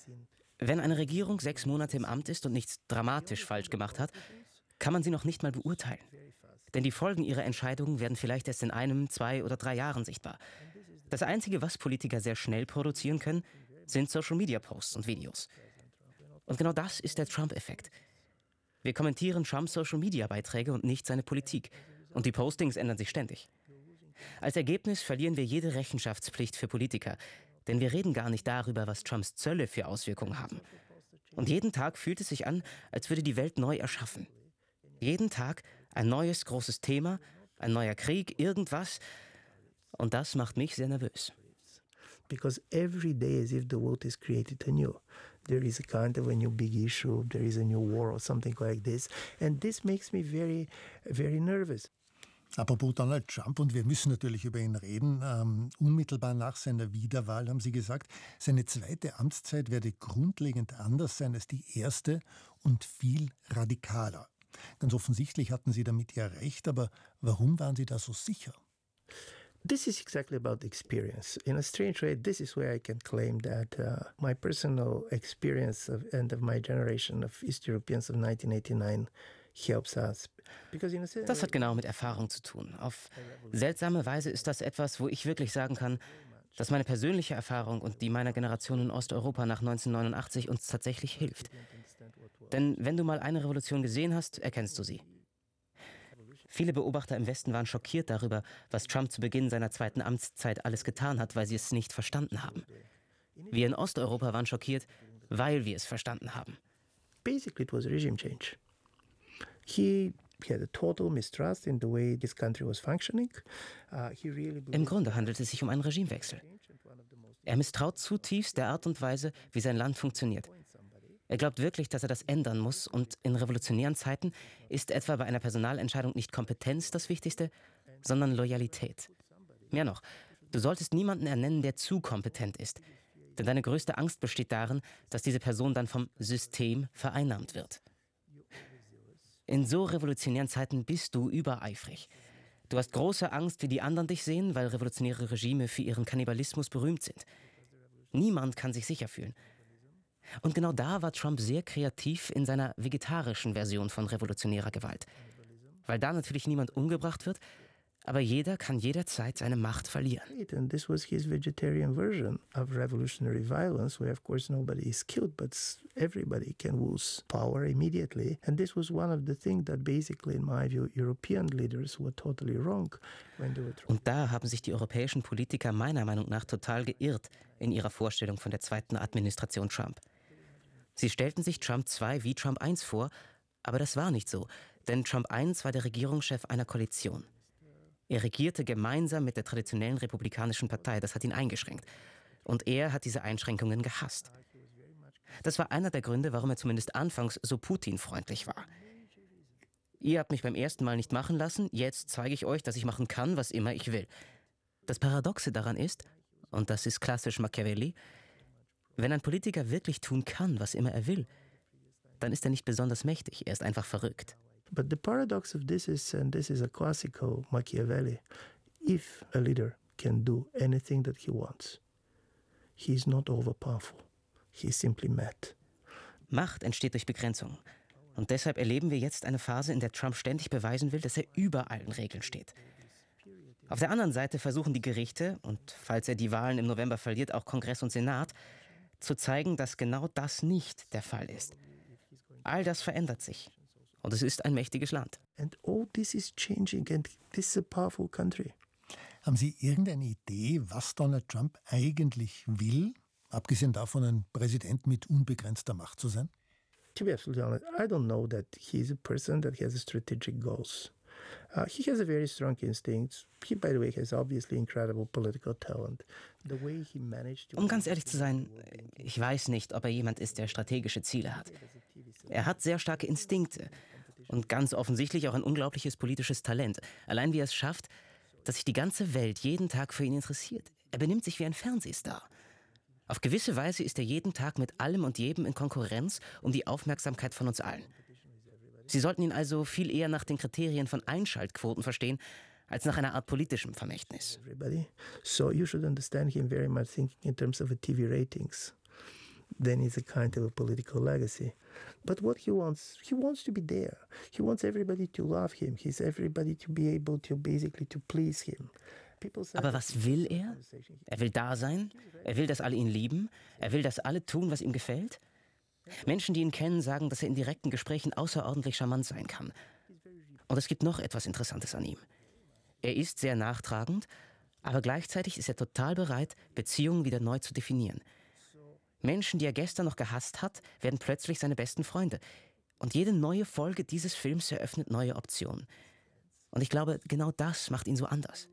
Wenn eine Regierung sechs Monate im Amt ist und nichts dramatisch falsch gemacht hat, kann man sie noch nicht mal beurteilen. Denn die Folgen ihrer Entscheidungen werden vielleicht erst in einem, zwei oder drei Jahren sichtbar. Das Einzige, was Politiker sehr schnell produzieren können, sind Social-Media-Posts und Videos. Und genau das ist der Trump-Effekt. Wir kommentieren Trumps Social-Media-Beiträge und nicht seine Politik. Und die Postings ändern sich ständig. Als Ergebnis verlieren wir jede Rechenschaftspflicht für Politiker. Denn wir reden gar nicht darüber, was Trumps Zölle für Auswirkungen haben. Und jeden Tag fühlt es sich an, als würde die Welt neu erschaffen. Jeden Tag ein neues großes Thema, ein neuer Krieg, irgendwas. Und das macht mich sehr nervös. Because every day as if the world is created anew. There is a kind of a new big issue, there is a new war or something like this. And this makes me very, very nervous. Apropos Donald Trump, und wir müssen natürlich über ihn reden, ähm, unmittelbar nach seiner Wiederwahl haben Sie gesagt, seine zweite Amtszeit werde grundlegend anders sein als die erste und viel radikaler. Ganz offensichtlich hatten Sie damit ja recht, aber warum waren Sie da so sicher? This is exactly about experience. In a strange way, this is where I can claim that uh, my personal experience of end of my generation of East Europeans of nineteen eighty-nine helps us. Das hat genau mit Erfahrung zu tun. Auf seltsame Weise ist das etwas, wo ich wirklich sagen kann, dass meine persönliche Erfahrung und die meiner Generation in Osteuropa nach neunzehnhundertneunundachtzig uns tatsächlich hilft. Denn wenn du mal eine Revolution gesehen hast, erkennst du sie. Viele Beobachter im Westen waren schockiert darüber, was Trump zu Beginn seiner zweiten Amtszeit alles getan hat, weil sie es nicht verstanden haben. Wir in Osteuropa waren schockiert, weil wir es verstanden haben. Basically, it was a regime change. He had a total mistrust in the way this country was functioning. Uh, he really Im Grunde handelt es sich um einen Regimewechsel. Er misstraut zutiefst der Art und Weise, wie sein Land funktioniert. Er glaubt wirklich, dass er das ändern muss, und in revolutionären Zeiten ist etwa bei einer Personalentscheidung nicht Kompetenz das Wichtigste, sondern Loyalität. Mehr noch, du solltest niemanden ernennen, der zu kompetent ist. Denn deine größte Angst besteht darin, dass diese Person dann vom System vereinnahmt wird. In so revolutionären Zeiten bist du übereifrig. Du hast große Angst, wie die anderen dich sehen, weil revolutionäre Regime für ihren Kannibalismus berühmt sind. Niemand kann sich sicher fühlen. Und genau da war Trump sehr kreativ in seiner vegetarischen Version von revolutionärer Gewalt. Weil da natürlich niemand umgebracht wird, aber jeder kann jederzeit seine Macht verlieren. And this was his vegetarian version of revolutionary violence, where of course nobody is killed, but everybody can lose power immediately. And this was one of the things that basically, in my view, European leaders were totally wrong when they were trying. Und da haben sich die europäischen Politiker meiner Meinung nach total geirrt in ihrer Vorstellung von der zweiten Administration Trump. Sie stellten sich Trump zwei wie Trump eins vor, aber das war nicht so, denn Trump eins war der Regierungschef einer Koalition. Er regierte gemeinsam mit der traditionellen Republikanischen Partei, das hat ihn eingeschränkt. Und er hat diese Einschränkungen gehasst. Das war einer der Gründe, warum er zumindest anfangs so Putin-freundlich war. Ihr habt mich beim ersten Mal nicht machen lassen, jetzt zeige ich euch, dass ich machen kann, was immer ich will. Das Paradoxe daran ist, und das ist klassisch Machiavelli, wenn ein Politiker wirklich tun kann, was immer er will, dann ist er nicht besonders mächtig, er ist einfach verrückt. But the paradox of this is, and this is a classical Machiavelli, if a leader can do anything that he wants, he is not overpowerful, he is simply mad. Macht entsteht durch Begrenzung. Und deshalb erleben wir jetzt eine Phase, in der Trump ständig beweisen will, dass er über allen Regeln steht. Auf der anderen Seite versuchen die Gerichte, und falls er die Wahlen im November verliert, auch Kongress und Senat, zu zeigen, dass genau das nicht der Fall ist. All das verändert sich. Und es ist ein mächtiges Land. And all this is changing, and this is a powerful country. Haben Sie irgendeine Idee, was Donald Trump eigentlich will, abgesehen davon, ein Präsident mit unbegrenzter Macht zu sein? To be absolutely honest, I don't know that he's a person that has strategic goals. Uh, he has a very strong instincts. He, by the way, has obviously incredible political talent. The way he managed to... Um ganz ehrlich zu sein, ich weiß nicht, ob er jemand ist, der strategische Ziele hat. Er hat sehr starke Instinkte und ganz offensichtlich auch ein unglaubliches politisches Talent. Allein wie er es schafft, dass sich die ganze Welt jeden Tag für ihn interessiert. Er benimmt sich wie ein Fernsehstar. Auf gewisse Weise ist er jeden Tag mit allem und jedem in Konkurrenz um die Aufmerksamkeit von uns allen. Sie sollten ihn also viel eher nach den Kriterien von Einschaltquoten verstehen, als nach einer Art politischem Vermächtnis. Everybody. So you should understand him very much thinking in terms of a T V ratings. Then it's a kind of a political legacy. But what he wants, he wants to be there. He wants everybody to love him. He's everybody to be able to basically to please him. Aber was will er? Er will da sein, er will, dass alle ihn lieben, er will, dass alle tun, was ihm gefällt. Menschen, die ihn kennen, sagen, dass er in direkten Gesprächen außerordentlich charmant sein kann. Und es gibt noch etwas Interessantes an ihm. Er ist sehr nachtragend, aber gleichzeitig ist er total bereit, Beziehungen wieder neu zu definieren. Menschen, die er gestern noch gehasst hat, werden plötzlich seine besten Freunde. Und jede neue Folge dieses Films eröffnet neue Optionen. Und ich glaube, genau das macht ihn so anders.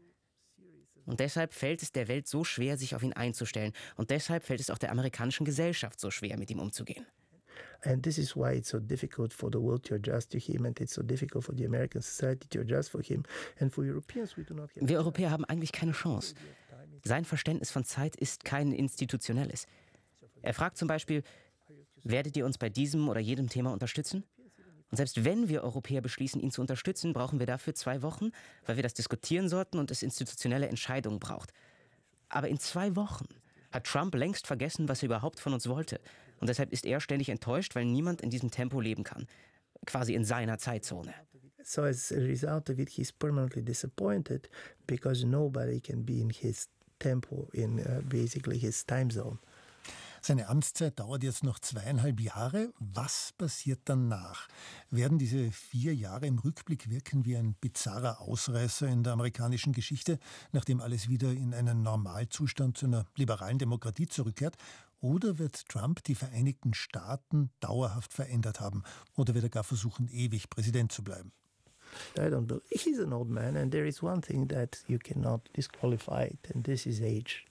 Und deshalb fällt es der Welt so schwer, sich auf ihn einzustellen. Und deshalb fällt es auch der amerikanischen Gesellschaft so schwer, mit ihm umzugehen. And this is why it's so difficult for the world to adjust to him, and it's so difficult for the American society to adjust for him. And for Europeans, we do not have... Wir Europäer haben eigentlich keine Chance. Sein Verständnis von Zeit ist kein institutionelles. Er fragt zum Beispiel, werdet ihr uns bei diesem oder jedem Thema unterstützen? Und selbst wenn wir Europäer beschließen, ihn zu unterstützen, brauchen wir dafür zwei Wochen, weil wir das diskutieren sollten und es institutionelle Entscheidungen braucht. Aber in zwei Wochen hat Trump längst vergessen, was er überhaupt von uns wollte. Und deshalb ist er ständig enttäuscht, weil niemand in diesem Tempo leben kann. Quasi in seiner Zeitzone. So as a result of it, he's permanently disappointed because nobody can be in his tempo, in uh, basically his time zone. Seine Amtszeit dauert jetzt noch zweieinhalb Jahre. Was passiert danach? Werden diese vier Jahre im Rückblick wirken wie ein bizarrer Ausreißer in der amerikanischen Geschichte, nachdem alles wieder in einen Normalzustand zu einer liberalen Demokratie zurückkehrt? Oder wird Trump die Vereinigten Staaten dauerhaft verändert haben? Oder wird er gar versuchen, ewig Präsident zu bleiben? I don't believe. He's an old man, and there is one thing that you cannot disqualify it, and this is age.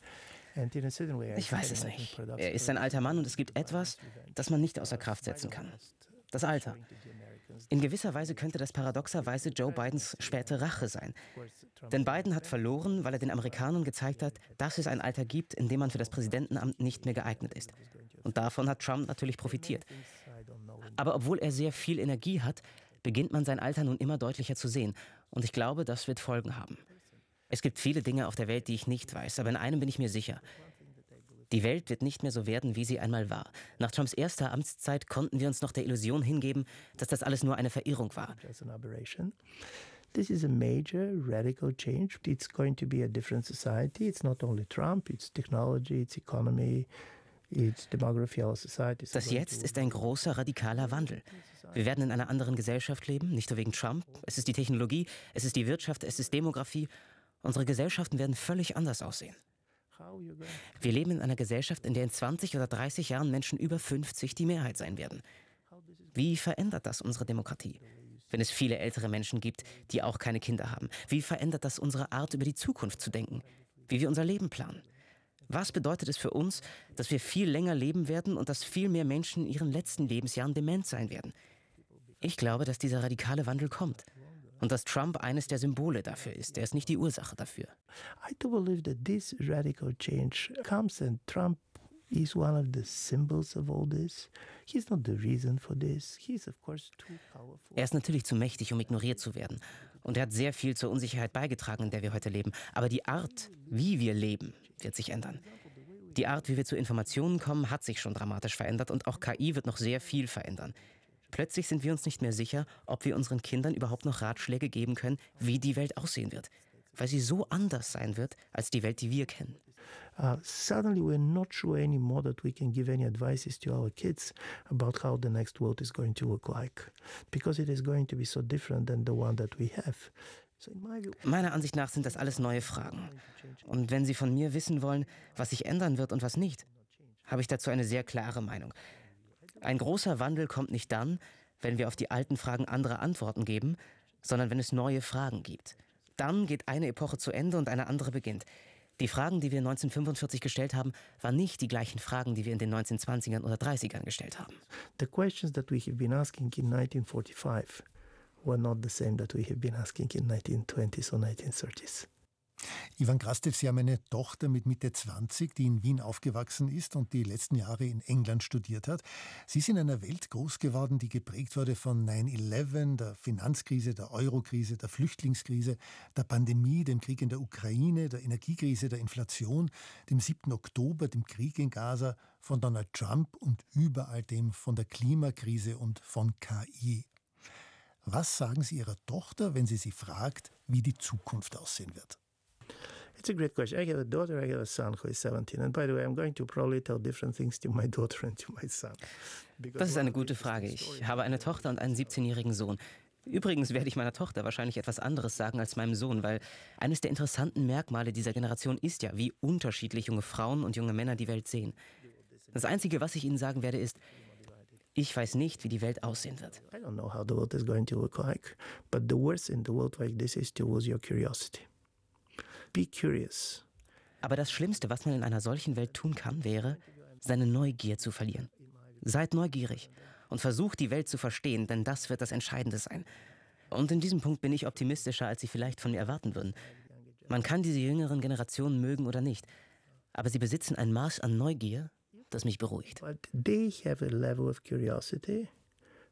Ich weiß es nicht. Er ist ein alter Mann und es gibt etwas, das man nicht außer Kraft setzen kann. Das Alter. In gewisser Weise könnte das paradoxerweise Joe Bidens späte Rache sein. Denn Biden hat verloren, weil er den Amerikanern gezeigt hat, dass es ein Alter gibt, in dem man für das Präsidentenamt nicht mehr geeignet ist. Und davon hat Trump natürlich profitiert. Aber obwohl er sehr viel Energie hat, beginnt man sein Alter nun immer deutlicher zu sehen. Und ich glaube, das wird Folgen haben. Es gibt viele Dinge auf der Welt, die ich nicht weiß, aber in einem bin ich mir sicher. Die Welt wird nicht mehr so werden, wie sie einmal war. Nach Trumps erster Amtszeit konnten wir uns noch der Illusion hingeben, dass das alles nur eine Verirrung war. This is a major radical change. It's going to be a different society. It's not only Trump, it's technology, it's economy, it's demography, our society. Das Jetzt ist ein großer, radikaler Wandel. Wir werden in einer anderen Gesellschaft leben, nicht nur wegen Trump. Es ist die Technologie, es ist die Wirtschaft, es ist Demografie. Unsere Gesellschaften werden völlig anders aussehen. Wir leben in einer Gesellschaft, in der in zwanzig oder dreißig Jahren Menschen über fünfzig die Mehrheit sein werden. Wie verändert das unsere Demokratie, wenn es viele ältere Menschen gibt, die auch keine Kinder haben? Wie verändert das unsere Art, über die Zukunft zu denken, wie wir unser Leben planen? Was bedeutet es für uns, dass wir viel länger leben werden und dass viel mehr Menschen in ihren letzten Lebensjahren dement sein werden? Ich glaube, dass dieser radikale Wandel kommt. Und dass Trump eines der Symbole dafür ist. Er ist nicht die Ursache dafür. I do believe that this radical change comes and Trump is one of the symbols of all this. He's not the reason for this. He's of course too powerful. Er ist natürlich zu mächtig, um ignoriert zu werden. Und er hat sehr viel zur Unsicherheit beigetragen, in der wir heute leben. Aber die Art, wie wir leben, wird sich ändern. Die Art, wie wir zu Informationen kommen, hat sich schon dramatisch verändert. Und auch K I wird noch sehr viel verändern. Plötzlich sind wir uns nicht mehr sicher, ob wir unseren Kindern überhaupt noch Ratschläge geben können, wie die Welt aussehen wird. Weil sie so anders sein wird, als die Welt, die wir kennen. Uh, suddenly we're not sure anymore that we can give any advices to our kids about how the next world is going to look like. Because it is going to be so different than the one that we have. So in my view, Meiner Ansicht nach sind das alles neue Fragen. Und wenn Sie von mir wissen wollen, was sich ändern wird und was nicht, habe ich dazu eine sehr klare Meinung. Ein großer Wandel kommt nicht dann, wenn wir auf die alten Fragen andere Antworten geben, sondern wenn es neue Fragen gibt. Dann geht eine Epoche zu Ende und eine andere beginnt. Die Fragen, die wir neunzehnhundertfünfundvierzig gestellt haben, waren nicht die gleichen Fragen, die wir in den neunzehnhundertzwanzigern oder dreißigern gestellt haben. the questions that we have been asking in nineteen forty-five were not the same that we have been asking in nineteen twenties or nineteen thirties. Ivan Krastev, Sie haben eine Tochter mit Mitte zwanzig, die in Wien aufgewachsen ist und die letzten Jahre in England studiert hat. Sie sind in einer Welt groß geworden, die geprägt wurde von nine eleven, der Finanzkrise, der Eurokrise, der Flüchtlingskrise, der Pandemie, dem Krieg in der Ukraine, der Energiekrise, der Inflation, dem siebten Oktober, dem Krieg in Gaza, von Donald Trump und über all dem von der Klimakrise und von K I. Was sagen Sie Ihrer Tochter, wenn sie sie fragt, wie die Zukunft aussehen wird? It's a great question. I have a daughter, I have a son who is seventeen. And by the way, I'm going to probably tell different things to my daughter and to my son. Das ist eine gute Frage. Ich habe eine Tochter und einen siebzehnjährigen Sohn. Übrigens werde ich meiner Tochter wahrscheinlich etwas anderes sagen als meinem Sohn, weil eines der interessanten Merkmale dieser Generation ist ja, wie unterschiedlich junge Frauen und junge Männer die Welt sehen. Das Einzige, was ich ihnen sagen werde, ist, ich weiß nicht, wie die Welt aussehen wird. I don't know how the world is going to look like, but the worst in the world like this is to lose your curiosity. Be curious. Aber das Schlimmste, was man in einer solchen Welt tun kann, wäre, seine Neugier zu verlieren. Seid neugierig und versucht, die Welt zu verstehen, denn das wird das Entscheidende sein. Und in diesem Punkt bin ich optimistischer, als Sie vielleicht von mir erwarten würden. Man kann diese jüngeren Generationen mögen oder nicht, aber sie besitzen ein Maß an Neugier, das mich beruhigt. But they have a level of curiosity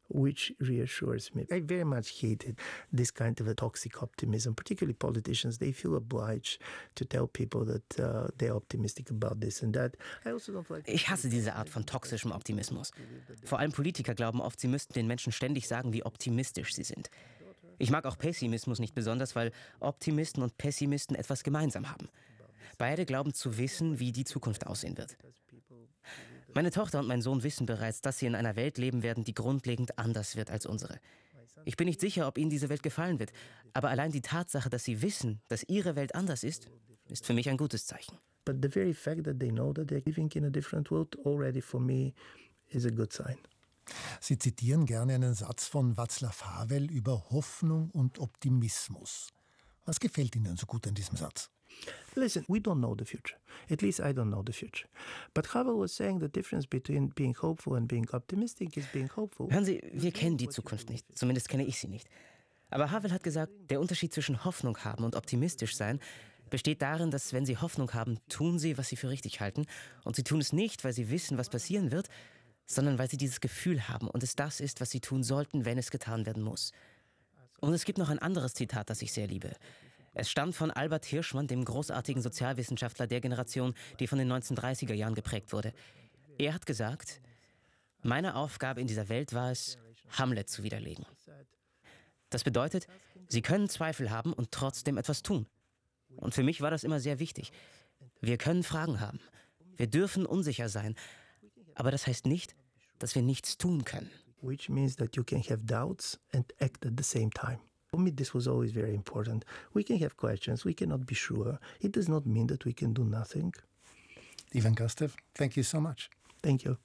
which reassures me. I very much hated this kind of a toxic optimism, particularly politicians. They feel obliged to tell people that uh, they're optimistic about this and that. I also don't like Ich hasse diese Art von toxischem Optimismus. Vor allem Politiker glauben oft, sie müssten den Menschen ständig sagen, wie optimistisch sie sind. Ich mag auch Pessimismus nicht besonders, weil Optimisten und Pessimisten etwas gemeinsam haben. Beide glauben zu wissen, wie die Zukunft aussehen wird. Meine Tochter und mein Sohn wissen bereits, dass sie in einer Welt leben werden, die grundlegend anders wird als unsere. Ich bin nicht sicher, ob ihnen diese Welt gefallen wird, aber allein die Tatsache, dass sie wissen, dass ihre Welt anders ist, ist für mich ein gutes Zeichen. But the very fact that they know that they're living in a different world already for me is a good sign. Sie zitieren gerne einen Satz von Václav Havel über Hoffnung und Optimismus. Was gefällt Ihnen so gut an diesem Satz? Listen, we don't know the future. At least I don't know the future. But Havel was saying the difference between being hopeful and being optimistic is being hopeful. Hören Sie, wir kennen die Zukunft nicht. Zumindest kenne ich sie nicht. Aber Havel hat gesagt, der Unterschied zwischen Hoffnung haben und optimistisch sein besteht darin, dass wenn Sie Hoffnung haben, tun Sie, was Sie für richtig halten. Und Sie tun es nicht, weil Sie wissen, was passieren wird, sondern weil Sie dieses Gefühl haben und es das ist, was Sie tun sollten, wenn es getan werden muss. Und es gibt noch ein anderes Zitat, das ich sehr liebe. Es stammt von Albert Hirschman, dem großartigen Sozialwissenschaftler der Generation, die von den neunzehnhundertdreißiger Jahren geprägt wurde. Er hat gesagt, meine Aufgabe in dieser Welt war es, Hamlet zu widerlegen. Das bedeutet, Sie können Zweifel haben und trotzdem etwas tun. Und für mich war das immer sehr wichtig. Wir können Fragen haben. Wir dürfen unsicher sein. Aber das heißt nicht, dass wir nichts tun können. Which means that you can have doubts and act at the same time. For me, this was always very important. We can have questions, we cannot be sure. It does not mean that we can do nothing. Ivan Krastev, thank you so much. Thank you.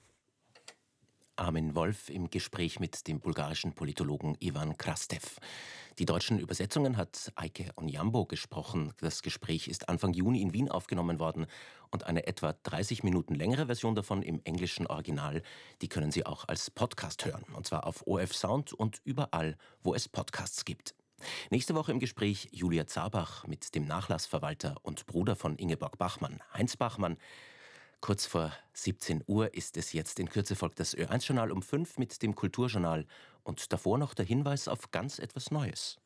Armin Wolf im Gespräch mit dem bulgarischen Politologen Ivan Krastev. Die deutschen Übersetzungen hat Eike Onjambo gesprochen. Das Gespräch ist Anfang Juni in Wien aufgenommen worden und eine etwa dreißig Minuten längere Version davon im englischen Original, die können Sie auch als Podcast hören. Und zwar auf O R F Sound und überall, wo es Podcasts gibt. Nächste Woche im Gespräch Julia Zabach mit dem Nachlassverwalter und Bruder von Ingeborg Bachmann, Heinz Bachmann. Kurz vor siebzehn Uhr ist es jetzt. In Kürze folgt das Ö eins Journal um fünf mit dem Kulturjournal. Und davor noch der Hinweis auf ganz etwas Neues.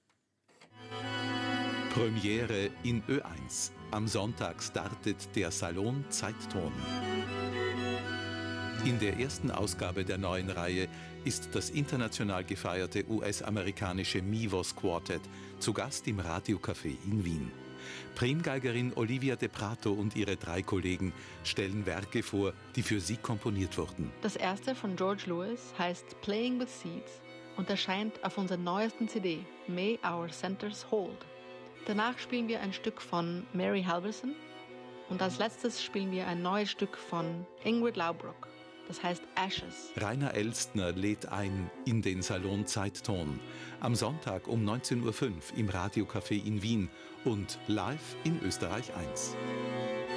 Premiere in Ö eins. Am Sonntag startet der Salon Zeitton. In der ersten Ausgabe der neuen Reihe ist das international gefeierte U S-amerikanische Mivos Quartet zu Gast im Radiocafé in Wien. Primgeigerin Olivia De Prato und ihre drei Kollegen stellen Werke vor, die für sie komponiert wurden. Das erste von George Lewis heißt Playing with Seeds und erscheint auf unserer neuesten C D, May Our Centers Hold. Danach spielen wir ein Stück von Mary Halverson und als letztes spielen wir ein neues Stück von Ingrid Laubrock. Das heißt Ashes. Rainer Elstner lädt ein in den Salon Zeitton. Am Sonntag um neunzehn Uhr fünf im Radiocafé in Wien und live in Österreich eins.